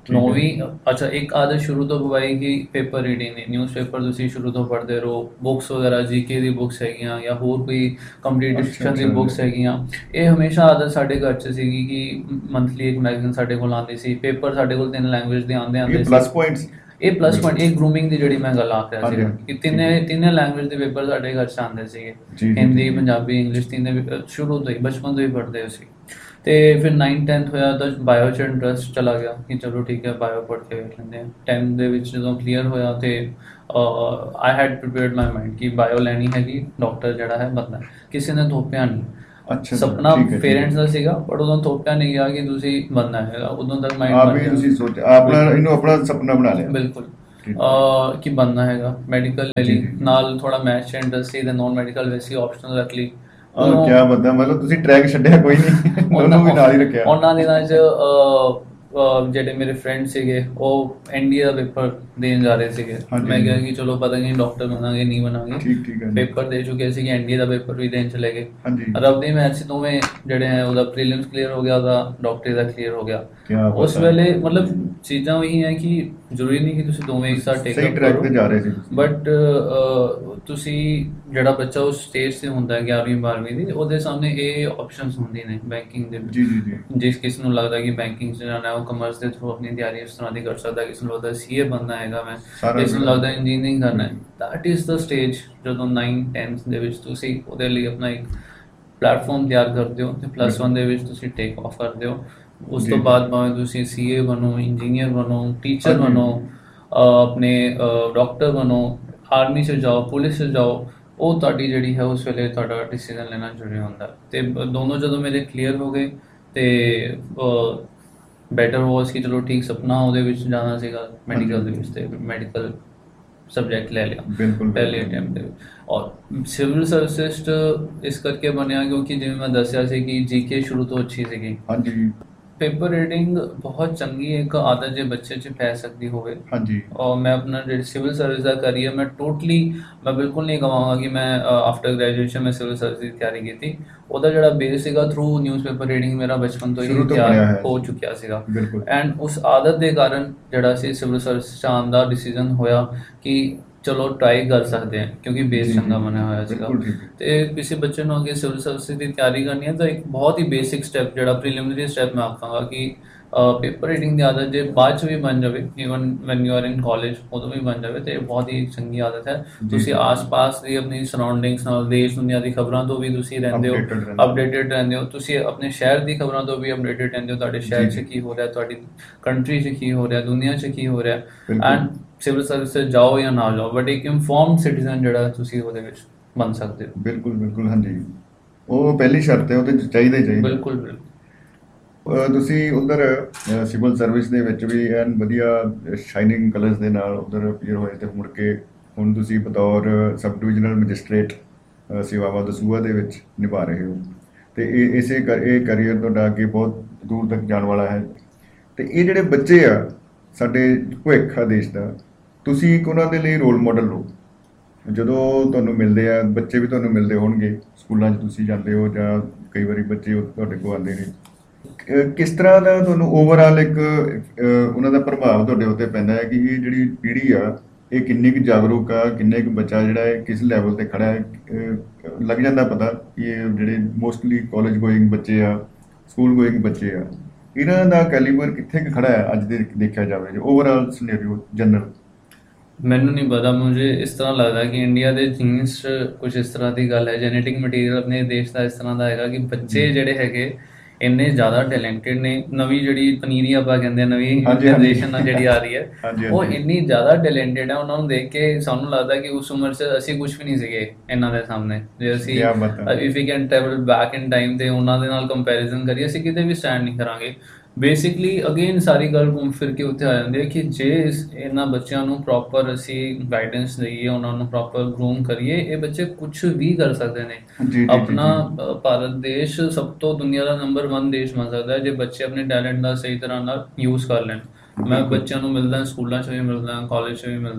ਠੀਕ ਹੈ। ਨੌਵੀਂ ਅੱਛਾ ਇੱਕ ਆਦਤ ਸ਼ੁਰੂ ਤੋਂ ਪਵਾਈ ਕਿ ਪੇਪਰ ਰੀਡਿੰਗ ਦੀ, ਨਿਊਜ਼ਪੇਪਰ ਤੁਸੀਂ ਸ਼ੁਰੂ ਤੋਂ ਪੜ੍ਹਦੇ ਰਹੋ, ਬੁੱਕਸ ਵਗੈਰਾ ਜੀਕੇ ਦੀ ਬੁੱਕਸ ਹੈਗੀਆਂ ਜਾਂ ਹੋਰ ਕੋਈ ਕੰਪੀਟੀਸ਼ਨ ਦੀ ਅੱਛਾ। ਬੁੱਕਸ ਹੈਗੀਆਂ। ਇਹ ਹਮੇਸ਼ਾ ਆਦਤ ਸਾਡੇ ਘਰ 'ਚ ਸੀਗੀ ਕਿ ਮੰਥਲੀ ਇੱਕ ਮੈਗਜ਼ੀਨ ਸਾਡੇ ਕੋਲ ਆਉਂਦੀ ਸੀ, ਪੇਪਰ ਸਾਡੇ ਕੋਲ ਤਿੰਨ ਲੈਂਗੁਏਜ ਦੇ ਆਉਂਦੇ ਆਉਂਦੇ ਇਹ ਸੀ। Plus points. ਇਹ ਪਲੱਸ ਪੁਆਇੰਟ, ਇਹ ਗਰੂਮਿੰਗ ਦੀ ਜਿਹੜੀ ਮੈਂ ਗੱਲ ਆਖ ਰਿਹਾ ਹਾਂਜੀ, ਸੀਗਾ ਹਾਂਜੀ, ਕਿ ਠੀਕ ਤਿੰਨੇ ਹੈ। ਤਿੰਨੇ ਲੈਂਗੁਏਜ ਦੇ ਪੇਪਰ ਸਾਡੇ ਘਰ 'ਚ ਆਉਂਦੇ ਸੀਗੇ, ਜੀ, ਜੀ, ਹਿੰਦੀ ਜੀ। ਪੰਜਾਬੀ ਇੰਗਲਿਸ਼ ਤਿੰਨੇ ਵੀ, ਅ, ਸ਼ੁਰੂ ਤੋਂ ਹੀ ਬਚਪਨ ਤੋਂ ਹੀ ਪੜ੍ਹਦੇ ਸੀ। ਤੇ ਫਿਰ ਨਾਈਨਥ ਟੈਂਥ ਹੋਇਆ ਤਾਂ ਬਾਇਓ 'ਚ ਇੰਟਰਸਟ ਚਲਾ ਗਿਆ ਕਿ ਚਲੋ ਠੀਕ ਹੈ ਬਾਇਓ ਪੜ੍ਹ ਕੇ ਵੇਖ ਲੈਂਦੇ ਹਾਂ। ਟੈਂਥ ਦੇ ਵਿੱਚ ਜਦੋਂ ਕਲੀਅਰ ਹੋਇਆ ਤੇ I had prepared my mind ਕਿ ਬਾਇਓ ਲੈਣੀ ਹੈਗੀ, ਡਾਕਟਰ ਜਿਹੜਾ ਹੈ ਬਣਨਾ। ਕਿਸੇ ਨੇ ਥੋਪਿਆ ਨਹੀਂ, ਅੱਛਾ ਸਰ, ਸੁਪਨਾ ਠੀਕ ਹੈ, ਠੀਕ ਹੈ। ਪੇਰੈਂਟਸ ਦਾ ਸੀਗਾ ਪਰ ਉਦੋਂ ਥੋਪਿਆ ਨਹੀਂ ਗਿਆ ਕਿ ਤੁਸੀਂ ਬਣਨਾ ਹੈਗਾ, ਉਦੋਂ ਤੱਕ ਮਾਈਂਡ ਆਪ ਬਣ ਹੀ ਗਿਆ। ਤੁਸੀਂ ਸੋਚ ਆਪਣਾ ਬਿਲਕੁਲ। ਇਹਨੂੰ ਆਪਣਾ ਸੁਪਨਾ ਬਣਾ ਲਿਆ। ਬਿਲਕੁਲ ਠੀਕ। ਅਹ ਕਿ ਬਣਨਾ ਹੈਗਾ ਮੈਡੀਕਲ ਲੈ ਜੀ, ਲਈ, ਜੀ, ਜੀ। ਨਾਲ ਥੋੜਾ ਮੈਥ 'ਚ ਇੰਟਰਸਟ ਸੀ ਤੇ ਨੋਨ ਮੈਡੀਕਲ ਵੈਸੀ ਆਪਸ਼ਨਲ ਰੱਖ ਲਈ। ਆਹ ਕੀ ਬਤਾ, ਮਤਲਬ ਤੁਸੀਂ ਟਰੈਕ ਛੱਡਿਆ ਕੋਈ ਨਹੀਂ, ਦੋਨੋਂ ਵੀ ਨਾਲ ਹੀ ਰੱਖਿਆ। ਉਹਨਾਂ ਦਿਨਾਂ 'ਚ ਅਹ, ਅਹ, ਜਿਹੜੇ ਮੇਰੇ ਫਰੈਂਡ ਸੀਗੇ ਉਹ ਐਨਡੀਏ ਦਾ ਪੇਪਰ ਦੇਣ ਜਾ ਰਹੇ ਸੀਗੇ। ਹਾਂਜੀ, ਮੈਂ ਕਿਹਾ ਹਾਂਜੀ। ਕਿ ਚਲੋ ਪਤਾ ਨਹੀਂ ਡਾਕਟਰ ਬਣਾਂਗੇ ਨਹੀਂ ਬਣਾਂਗੇ, ਠੀਕ ਠੀਕ ਹੈ ਜੀ। ਪੇਪਰ ਦੇ ਚੁੱਕੇ ਸੀਗੇ, ਐਨਡੀਏ ਦਾ ਪੇਪਰ ਵੀ ਦੇਣ ਚਲੇ ਗਏ। ਹਾਂਜੀ। ਰੱਬ ਦੀ ਮਿਹਰ 'ਚ ਦੋਵੇਂ ਜਿਹੜੇ ਹੈ ਉਹਦਾ ਪ੍ਰੀਲਿਮਸ ਕਲੀਅਰ ਹੋ ਗਿਆ, ਉਹਦਾ ਡਾਕਟਰੀ ਦਾ ਕਲੀਅਰ ਹੋ ਗਿਆ। ਕਿਆ ਉਸ ਬਾਤ ਹੈ। ਵੇਲੇ ਮਤਲਬ ਚੀਜ਼ਾਂ ਉਹੀ ਹੈ ਕਿ ਜ਼ਰੂਰੀ ਨਹੀਂ ਕਿ ਤੁਸੀਂ ਦੋਵੇਂ ਇੱਕ ਸਾਥ ਟੇਕ ਸਹੀ ਅਪ ਟਰੈਕ ਕਰੋ, ਤੇ ਜਾ ਰਹੇ ਸੀ ਤੁਸੀਂ। ਬਟ ਤੁਸੀਂ ਜਿਹੜਾ ਬੱਚਾ ਉਸ ਸਟੇਜ 'ਤੇ ਹੁੰਦਾ ਹੈ ਗਿਆਰਵੀਂ ਬਾਰ੍ਹਵੀਂ ਦੀ, ਉਹਦੇ ਸਾਹਮਣੇ ਇਹ ਆਪਸ਼ਨਸ ਹੁੰਦੀਆਂ ਨੇ ਬੈਂਕਿੰਗ ਦੇ ਵਿੱਚ। ਜੀ ਜੀ ਜੀ। ਜਿਸ ਕਿਸ ਨੂੰ ਲੱਗਦਾ ਕਿ ਬੈਂਕਿੰਗ 'ਚ ਜਾਣਾ ਉਹ ਕਮਰਸ ਦੇ ਥਰੂ ਆਪਣੀ ਤਿਆਰੀ ਇਸ ਤਰ੍ਹਾਂ ਦੀ ਕਰ ਸਕਦਾ, ਕਿਸ ਨੂੰ ਲੱਗਦਾ ਸੀਏ ਬਣਨਾ ਹੈਗਾ ਮੈਂ, ਸਾਰਾ ਕਿਸ ਨੂੰ ਜਿਹੜਾ- ਲੱਗਦਾ ਇੰਜੀਨੀਅਰਿੰਗ ਕਰਨਾ ਹੈ। ਦੈਟ ਇਜ਼ ਦਾ ਸਟੇਜ ਜਦੋਂ ਨਾਈਨ ਟੈਂਥ ਦੇ ਵਿੱਚ ਤੁਸੀਂ ਉਹਦੇ ਲਈ ਆਪਣਾ ਇੱਕ ਪਲੇਟਫਾਰਮ ਤਿਆਰ ਕਰਦੇ ਹੋ ਤੇ ਪਲੱਸ ਵਨ ਦੇ ਵਿੱਚ ਤੁਸੀਂ ਟੇਕ ਆਫ ਕਰਦੇ ਹੋ। ਉਸ ਤੋਂ ਜੀ। ਬਾਅਦ ਭਾਵੇਂ ਤੁਸੀਂ ਸੀਏ ਬਣੋ, ਇੰਜੀਨੀਅਰ ਬਣੋ, ਟੀਚਰ ਹਾਂਜੀ। ਬਣੋ, ਅਹ ਆਪਣੇ ਡਾਕਟਰ ਬਣੋ, ਆਰਮੀ 'ਚ ਜਾਓ, ਪੁਲਿਸ 'ਚ ਜਾਓ, ਉਹ ਤੁਹਾਡੀ ਜਿਹੜੀ ਹੈ ਉਸ ਵੇਲੇ ਤੁਹਾਡਾ ਡਿਸੀਜਨ ਲੈਣਾ ਜ਼ਰੂਰੀ ਹੁੰਦਾ। ਤੇ ਦੋਨੋਂ ਜਦੋਂ ਮੇਰੇ ਕਲੀਅਰ ਹੋ ਗਏ ਤੇ ਬੈਟਰ ਵਾਸ ਕਿ ਚਲੋ ਠੀਕ ਸੁਪਨਾ ਉਹਦੇ ਵਿੱਚ ਜਾਣਾ ਸੀਗਾ ਮੈਡੀਕਲ ਦੇ ਵਿੱਚ, ਤੇ ਮੈਡੀਕਲ ਸਬਜੈਕਟ ਲੈ ਲਿਆ ਬਿਲਕੁਲ ਪਹਿਲੇ ਬਿਲਕੁਲ। ਅਟੈਂਪਟ ਦੇ ਵਿੱਚ। ਔਰ ਸਿਵਲ ਸਰਵਿਸਿਸਟ ਇਸ ਕਰਕੇ ਬਣਿਆ ਕਿਉਂਕਿ ਜਿਵੇਂ ਮੈਂ ਦੱਸਿਆ ਸੀ ਕਿ ਜੀਕੇ ਸ਼ੁਰੂ ਤੋਂ ਅੱਛੀ ਸੀਗੀ। ਹਾਂਜੀ ਪੇਪਰ ਰੀਡਿੰਗ ਬਹੁਤ ਚੰਗੀ ਇੱਕ ਆਦਤ ਜੇ ਬੱਚੇ 'ਚ ਪੈ ਸਕਦੀ ਹੋਵੇ। ਹਾਂਜੀ। ਔਰ ਮੈਂ ਆਪਣਾ ਜਿਹੜੀ ਸਿਵਲ ਸਰਵਿਸ ਦਾ ਕਰੀਅਰ ਮੈਂ ਟੋਟਲੀ ਮੈਂ ਬਿਲਕੁਲ ਨਹੀਂ ਕਹਾਂਗਾ ਕਿ ਮੈਂ ਆਫਟਰ ਗ੍ਰੈਜੂਏਸ਼ਨ ਮੈਂ ਸਿਵਲ ਸਰਵਿਸ ਦੀ ਤਿਆਰੀ ਕੀਤੀ। ਉਹਦਾ ਜਿਹੜਾ ਬੇਸ ਸੀਗਾ ਥਰੂ ਨਿਊਜ਼ਪੇਪਰ ਰੀਡਿੰਗ ਮੇਰਾ ਬਚਪਨ ਤੋਂ ਹੀ ਸ਼ੁਰੂ ਤੋਂ ਬਣਿਆ ਤਿਆਰ ਹੈ। ਹੋ ਚੁੱਕਿਆ ਸੀਗਾ। ਬਿਲਕੁਲ। ਐਂਡ ਉਸ ਆਦਤ ਦੇ ਕਾਰਨ ਜਿਹੜਾ ਸੀ ਸਿਵਲ ਸਰਵਿਸ 'ਚ ਆਉਣ ਦਾ ਡਿਸੀਜਨ ਹੋਇਆ ਕਿ ਚਲੋ ਟਰਾਈ ਕਰ ਸਕਦੇ ਹਾਂ ਕਿਉਂਕਿ ਬੇਸ ਜੀ, ਚੰਗਾ ਜੀ, ਬਣਿਆ ਹੋਇਆ ਸੀਗਾ। ਬਿਲਕੁਲ ਠੀਕ ਹੈ। ਤੇ ਕਿਸੇ ਬੱਚੇ ਨੂੰ ਅੱਗੇ ਸਿਵਲ ਸਰਵਿਸ ਦੀ ਤਿਆਰੀ ਕਰਨੀ ਹੈ ਤਾਂ ਇੱਕ ਬਹੁਤ ਹੀ ਬੇਸਿਕ ਸਟੈਪ ਜਿਹੜਾ ਪ੍ਰੀਲਿਮਿਨਰੀ ਸਟੈਪ ਮੈਂ ਆਖਾਂਗਾ ਕਿ ਪੇਪਰ ਰੀਡਿੰਗ ਦੀ ਆਦਤ ਜੇ ਬਾਅਦ 'ਚ ਵੀ ਬਣ ਜਾਵੇ, even when you are in college ਉਦੋਂ ਵੀ ਬਣ ਜਾਵੇ ਤੇ ਇਹ ਬਹੁਤ ਹੀ ਚੰਗੀ ਆਦਤ ਹੈ। ਜੀ, ਤੁਸੀਂ ਜੀ। ਆਸ-ਪਾਸ ਦੀ ਆਪਣੀ ਸਰਾਊਂਡਿੰਗਸ ਨਾਲ, ਦੇਸ਼ ਦੁਨੀਆ ਦੀ ਖਬਰਾਂ ਤੋਂ ਵੀ ਤੁਸੀਂ ਰਹਿੰਦੇ ਹੋ, Updated ਰਹਿੰਦੇ ਹੋ। ਅਪਡੇਟਡ ਰਹਿੰਦੇ ਹੋ। ਤੁਸੀਂ ਆਪਣੇ ਸ਼ਹਿਰ ਦੀ ਖਬਰਾਂ ਤੋਂ ਵੀ ਅਪਡੇਟਡ ਰਹਿੰਦੇ ਹੋ, ਤੁਹਾਡੇ ਸ਼ਹਿਰ ਜੀ, 'ਚ ਜੀ। ਕੀ ਹੋ ਰਿਹਾ, ਤੁਹਾਡੀ ਕੰਟਰੀ 'ਚ ਕੀ ਹੋ ਰਿਹਾ, ਦੁਨੀਆ 'ਚ ਕੀ ਹੋ ਰਿਹਾ। ਬਿਲਕੁਲ। ਐਂਡ ਸਿਵਲ ਸਰਵਿਸ 'ਚ ਜਾਓ ਜਾਂ ਨਾ ਜਾਓ ਬਟ ਇੱਕ ਇਨਫੋਰਮਡ ਸਿਟੀਜ਼ਨ ਜਿਹੜਾ ਤੁਸੀਂ ਉਹਦੇ ਵਿੱਚ ਬਣ ਸਕਦੇ ਹੋ। ਬਿਲਕੁਲ ਬਿਲਕੁਲ। ਹਾਂਜੀ, ਉਹ ਪਹਿਲੀ ਸ਼ਰਤ ਹੈ, ਉਹਦੇ 'ਚ ਚਾਹੀਦਾ ਹੀ ਚਾਹੀਦਾ। ਬਿਲਕੁਲ ਬਿਲਕੁਲ। ਅਹ ਤੁਸੀਂ ਉਧਰ ਸਿਵਲ ਸਰਵਿਸ ਦੇ ਵਿੱਚ ਵੀ ਐਨ ਵਧੀਆ ਸ਼ਾਈਨਿੰਗ ਕਲਰਸ ਦੇ ਨਾਲ ਉਧਰ ਅਪੀਅਰ ਹੋਏ ਤੇ ਮੁੜ ਕੇ ਹੁਣ ਤੁਸੀਂ ਬਤੌਰ ਸਬ ਡਿਵੀਜ਼ਨਲ ਮੈਜਿਸਟ੍ਰੇਟ ਅਹ ਸੇਵਾਵਾਂ ਦਸੂਹਾ ਦੇ ਵਿੱਚ ਨਿਭਾ ਰਹੇ ਹੋ ਤੇ ਇਹ ਇਸੇ ਕਰ ਇਹ ਕਰੀਅਰ ਤੁਹਾਡਾ ਅੱਗੇ ਬਹੁਤ ਦੂਰ ਤੱਕ ਜਾਣ ਵਾਲਾ ਹੈ। ਤੇ ਇਹ ਜਿਹੜੇ ਬੱਚੇ ਆ ਸਾਡੇ ਭਵਿੱਖ ਆ ਦੇਸ਼ ਦਾ, ਤੁਸੀਂ ਇੱਕ ਉਹਨਾਂ ਦੇ ਲਈ ਰੋਲ ਮਾਡਲ ਹੋ। ਜਦੋਂ ਤੁਹਾਨੂੰ ਮਿਲਦੇ ਆ ਬੱਚੇ ਵੀ ਤੁਹਾਨੂੰ ਮਿਲਦੇ ਹੋਣਗੇ, ਸਕੂਲਾਂ 'ਚ ਤੁਸੀਂ ਜਾਂਦੇ ਹੋ ਜਾਂ ਕਈ ਵਾਰੀ ਬੱਚੇ ਉਹ ਤੁਹਾਡੇ ਕੋਲ ਆਉਂਦੇ ਨੇ, ਅਹ ਕਿਸ ਤਰ੍ਹਾਂ ਦਾ ਤੁਹਾਨੂੰ ਓਵਰਆਲ ਇੱਕ ਅਹ ਉਹਨਾਂ ਦਾ ਪ੍ਰਭਾਵ ਤੁਹਾਡੇ ਉੱਤੇ ਪੈਂਦਾ ਹੈ ਕਿ ਇਹ ਜਿਹੜੀ ਪੀੜ੍ਹੀ ਆ ਇਹ ਕਿੰਨੀ ਕੁ ਜਾਗਰੂਕ ਆ, ਕਿੰਨੇ ਕੁ ਬੱਚਾ ਜਿਹੜਾ ਹੈ ਕਿਸ ਲੈਵਲ ਤੇ ਖੜਾ ਹੈ। ਅਹ ਲੱਗ ਜਾਂਦਾ ਪਤਾ ਕਿ ਇਹ ਜਿਹੜੇ ਮੋਸਟਲੀ ਕਾਲਜ ਗੋਇੰਗ ਬੱਚੇ ਆ, ਸਕੂਲ ਗੋਇੰਗ ਬੱਚੇ ਆ, ਇਹਨਾਂ ਦਾ ਕੈਲੀਬਰ ਕਿੱਥੇ ਕੁ ਖੜਾ ਹੈ ਅੱਜ ਦੇ ਦੇਖਿਆ ਜਾਵੇ ਜੋ ਓਵਰਆਲ ਸਿਨੈਰੀਓ ਜਨਰਲ। ਮੈਨੂੰ ਨਹੀਂ ਪਤਾ, ਮੁਝੇ ਇਸ ਤਰ੍ਹਾਂ ਲੱਗਦਾ ਕਿ ਇੰਡੀਆ ਦੇ ਜੀਨਸ 'ਚ ਕੁਝ ਇਸ ਤਰ੍ਹਾਂ ਦੀ ਗੱਲ ਹੈ, ਜੈਨੇਟਿਕ ਮਟੀਰੀਅਲ ਆਪਣੇ ਦੇਸ਼ ਦਾ ਇਸ ਤਰ੍ਹਾਂ ਦਾ ਹੈਗਾ ਕਿ ਬੱਚੇ ਜਿਹੜੇ ਹੈਗੇ ਇੰਨੇ ਜ਼ਿਆਦਾ ਟੈਲੈਂਟਡ ਨੇ। ਨਵੀਂ ਜਿਹੜੀ ਪਨੀਰੀ ਆਪਾਂ ਕਹਿੰਦੇ ਹਾਂ, ਨਵੀਂ ਹਾਂਜੀ, ਹਾਂਜੀ। ਜਨਰੇਸ਼ਨ ਜਿਹੜੀ ਆ ਰਹੀ ਹੈ ਹਾਂਜੀ, ਉਹ ਹਾਂਜੀ। ਇੰਨੀ ਜ਼ਿਆਦਾ ਟੈਲੈਂਟਡ ਹੈ, ਉਹਨਾਂ ਨੂੰ ਦੇਖ ਕੇ ਸਾਨੂੰ ਲੱਗਦਾ ਕਿ ਉਸ ਉਮਰ 'ਚ ਅਸੀਂ ਕੁਝ ਵੀ ਨਹੀਂ ਸੀਗੇ ਇਹਨਾਂ ਦੇ ਸਾਹਮਣੇ। ਜੇ ਅਸੀਂ ਕਿਆ ਬਾਤ ਹੈ। If you can travel back in time ਤੇ ਉਹਨਾਂ ਦੇ ਨਾਲ ਕੰਪੈਰੀਜ਼ਨ ਕਰੀਏ ਅਸੀਂ ਕਿਤੇ ਵੀ ਸਟੈਂਡ ਨਹੀਂ ਕਰਾਂਗੇ। ਬੇਸਿਕਲੀ ਅਗੇਨ ਸਾਰੀ ਗੱਲ ਘੁੰਮ ਫਿਰ ਕੇ ਉੱਥੇ ਆ ਜਾਂਦੀ ਹੈ ਕਿ ਜੇ ਇਸ ਇਹਨਾਂ ਬੱਚਿਆਂ ਨੂੰ ਪ੍ਰੋਪਰ ਅਸੀਂ ਗਾਈਡੈਂਸ ਦਈਏ, ਉਹਨਾਂ ਨੂੰ ਪ੍ਰੋਪਰ ਗਰੂਮ ਕਰੀਏ, ਇਹ ਬੱਚੇ ਕੁਝ ਵੀ ਕਰ ਸਕਦੇ ਨੇ। ਜੀ, ਜੀ, ਜੀ, ਆਪਣਾ ਜੀ। ਅ, ਭਾਰਤ ਦੇਸ਼ ਸਭ ਤੋਂ ਦੁਨੀਆ ਦਾ ਨੰਬਰ ਵਨ ਦੇਸ਼ ਬਣ ਸਕਦਾ ਹੈ ਜੇ ਬੱਚੇ ਆਪਣੇ ਟੈਲੈਂਟ ਦਾ ਸਹੀ ਤਰ੍ਹਾਂ ਨਾਲ ਯੂਜ਼ ਕਰ ਲੈਣ। ਮੈਂ ਬਿਲਕੁਲ। ਬੱਚਿਆਂ ਨੂੰ ਮਿਲਦਾ, ਸਕੂਲਾਂ 'ਚ ਵੀ ਮਿਲਦਾ, ਕਾਲਜ 'ਚ ਵੀ ਮਿਲਦਾ,